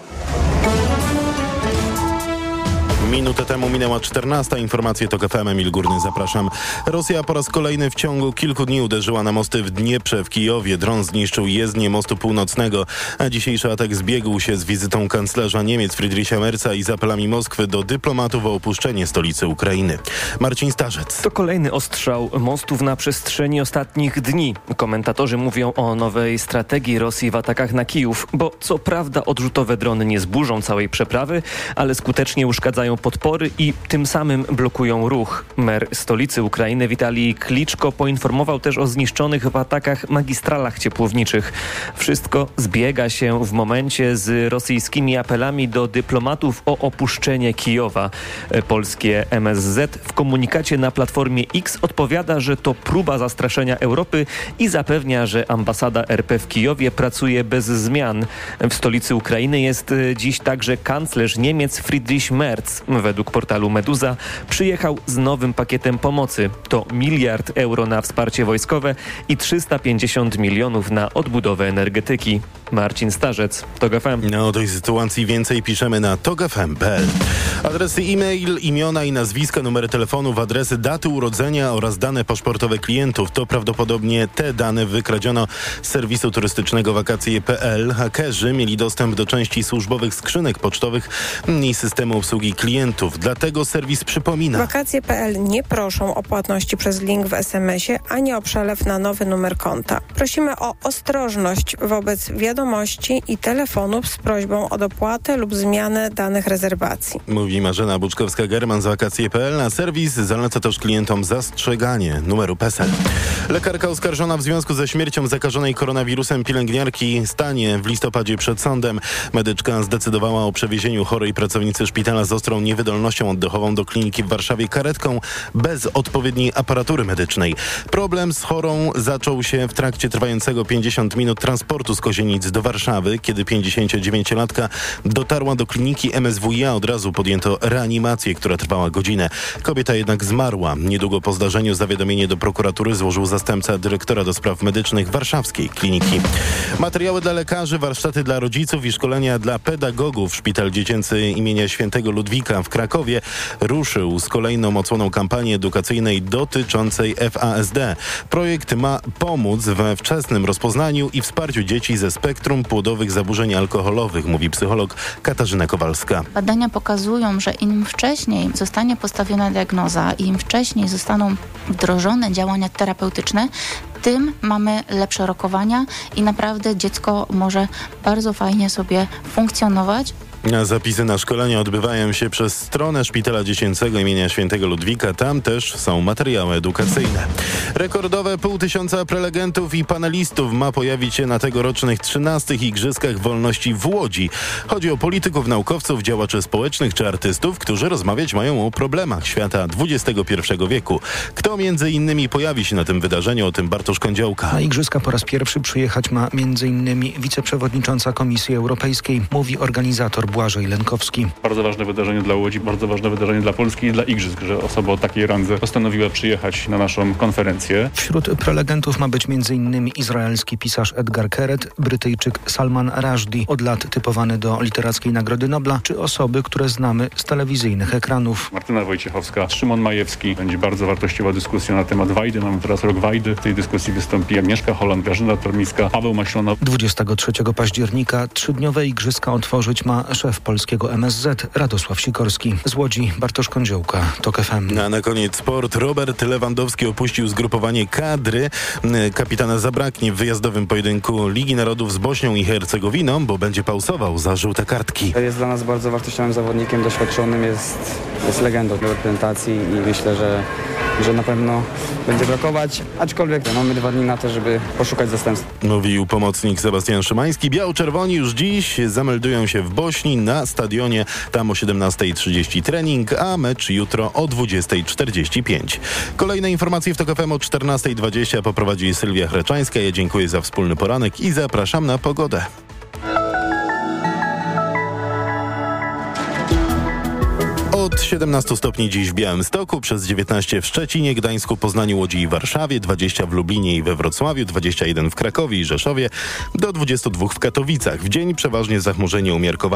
S6: Minutę temu minęła czternasta. Informacje TOK F M. Emil Górny, zapraszam. Rosja po raz kolejny w ciągu kilku dni uderzyła na mosty w Dnieprze w Kijowie. Dron zniszczył jezdnię mostu północnego, a dzisiejszy atak zbiegł się z wizytą kanclerza Niemiec Friedricha Merza i z apelami Moskwy do dyplomatów o opuszczenie stolicy Ukrainy. Marcin Starzec.
S5: To kolejny ostrzał mostów na przestrzeni ostatnich dni. Komentatorzy mówią o nowej strategii Rosji w atakach na Kijów, bo co prawda odrzutowe drony nie zburzą całej przeprawy, ale skutecznie uszkadzają podpory i tym samym blokują ruch. Mer stolicy Ukrainy Witalij Kliczko poinformował też o zniszczonych w atakach magistralach ciepłowniczych. Wszystko zbiega się w momencie z rosyjskimi apelami do dyplomatów o opuszczenie Kijowa. Polskie M S Z w komunikacie na Platformie X odpowiada, że to próba zastraszenia Europy i zapewnia, że ambasada R P w Kijowie pracuje bez zmian. W stolicy Ukrainy jest dziś także kanclerz Niemiec Friedrich Merz. Według portalu Meduza przyjechał z nowym pakietem pomocy. To miliard euro na wsparcie wojskowe i trzysta pięćdziesiąt milionów na odbudowę energetyki. Marcin Starzec, TOK F M.
S6: No, o tej sytuacji więcej piszemy na tok f m kropka p l. Adresy e-mail, imiona i nazwiska, numery telefonów, adresy, daty urodzenia oraz dane paszportowe klientów. To prawdopodobnie te dane wykradziono z serwisu turystycznego wakacje kropka p l. Hakerzy mieli dostęp do części służbowych skrzynek pocztowych i systemu obsługi klientów. Dlatego serwis przypomina.
S26: wakacje kropka p l nie proszą o płatności przez link w es em esie, ani o przelew na nowy numer konta. Prosimy o ostrożność wobec wiadomości i telefonów z prośbą o dopłatę lub zmianę danych rezerwacji.
S6: Mówi Marzena Buczkowska-German z wakacje kropka p l. A serwis zaleca też klientom zastrzeganie numeru P E S E L. Lekarka oskarżona w związku ze śmiercią zakażonej koronawirusem pielęgniarki stanie w listopadzie przed sądem. Medyczka zdecydowała o przewiezieniu chorej pracownicy szpitala z ostrą niewydolnością oddechową do kliniki w Warszawie karetką bez odpowiedniej aparatury medycznej. Problem z chorą zaczął się w trakcie trwającego pięćdziesiąt minut transportu z Kozienic do Warszawy. Kiedy pięćdziesięciodziewięciolatka dotarła do kliniki M S W i A, od razu podjęto reanimację, która trwała godzinę. Kobieta jednak zmarła. Niedługo po zdarzeniu zawiadomienie do prokuratury złożył zastępca dyrektora do spraw medycznych warszawskiej kliniki. Materiały dla lekarzy, warsztaty dla rodziców i szkolenia dla pedagogów. Szpital Dziecięcy imienia Świętego Ludwika w Krakowie ruszył z kolejną odsłoną kampanii edukacyjnej dotyczącej F A S D. Projekt ma pomóc we wczesnym rozpoznaniu i wsparciu dzieci ze spektrum płodowych zaburzeń alkoholowych, mówi psycholog Katarzyna Kowalska.
S27: Badania pokazują, że im wcześniej zostanie postawiona diagnoza i im wcześniej zostaną wdrożone działania terapeutyczne, tym mamy lepsze rokowania i naprawdę dziecko może bardzo fajnie sobie funkcjonować.
S6: A zapisy na szkolenia odbywają się przez stronę Szpitala Dziecięcego imienia Świętego Ludwika. Tam też są materiały edukacyjne. Rekordowe pół tysiąca prelegentów i panelistów ma pojawić się na tegorocznych trzynastych Igrzyskach Wolności w Łodzi. Chodzi o polityków, naukowców, działaczy społecznych czy artystów, którzy rozmawiać mają o problemach świata dwudziestego pierwszego wieku. Kto między innymi pojawi się na tym wydarzeniu, o tym Bartosz Kądziołka.
S28: Na Igrzyska po raz pierwszy przyjechać ma między innymi wiceprzewodnicząca Komisji Europejskiej, mówi organizator
S1: Błażej Lenkowski.
S4: Bardzo ważne wydarzenie dla Łodzi, bardzo ważne wydarzenie dla Polski i dla Igrzysk, że osoba o takiej randze postanowiła przyjechać na naszą konferencję.
S1: Wśród prelegentów ma być m.in. izraelski pisarz Edgar Keret, Brytyjczyk Salman Rushdie, od lat typowany do Literackiej Nagrody Nobla, czy osoby, które znamy z telewizyjnych ekranów.
S4: Martyna Wojciechowska, Szymon Majewski. Będzie bardzo wartościowa dyskusja na temat Wajdy. Mamy teraz rok Wajdy. W tej dyskusji wystąpi Agnieszka Holland, Grażyna Tormiska, Paweł Maślona.
S1: dwudziestego trzeciego października trzydniowe igrzyska otworzyć ma szef polskiego M S Z Radosław Sikorski. Z Łodzi Bartosz Kądziołka, TOK F M.
S6: A na koniec sport. Robert Lewandowski opuścił zgrupowanie kadry. Kapitana zabraknie w wyjazdowym pojedynku Ligi Narodów z Bośnią i Hercegowiną, bo będzie pausował za żółte kartki.
S7: Jest dla nas bardzo wartościowym zawodnikiem, doświadczonym, jest, jest legendą reprezentacji i myślę, że, że na pewno będzie brakować, aczkolwiek mamy dwa dni na to, żeby poszukać zastępstwa.
S6: Mówił pomocnik Sebastian Szymański. Biało-czerwoni już dziś zameldują się w Bośni na stadionie. Tam o siedemnasta trzydzieści trening, a mecz jutro o dwudziesta czterdzieści pięć. Kolejne informacje w TOK F M o czternasta dwadzieścia poprowadzi Sylwia Chreczańska. Ja dziękuję za wspólny poranek i zapraszam na pogodę. Od siedemnastu stopni dziś w Białymstoku, przez dziewiętnaście w Szczecinie, Gdańsku, Poznaniu, Łodzi i Warszawie, dwadzieścia w Lublinie i we Wrocławiu, dwadzieścia jeden w Krakowie i Rzeszowie, do dwudziestu dwóch w Katowicach. W dzień przeważnie zachmurzenie umiarkowane.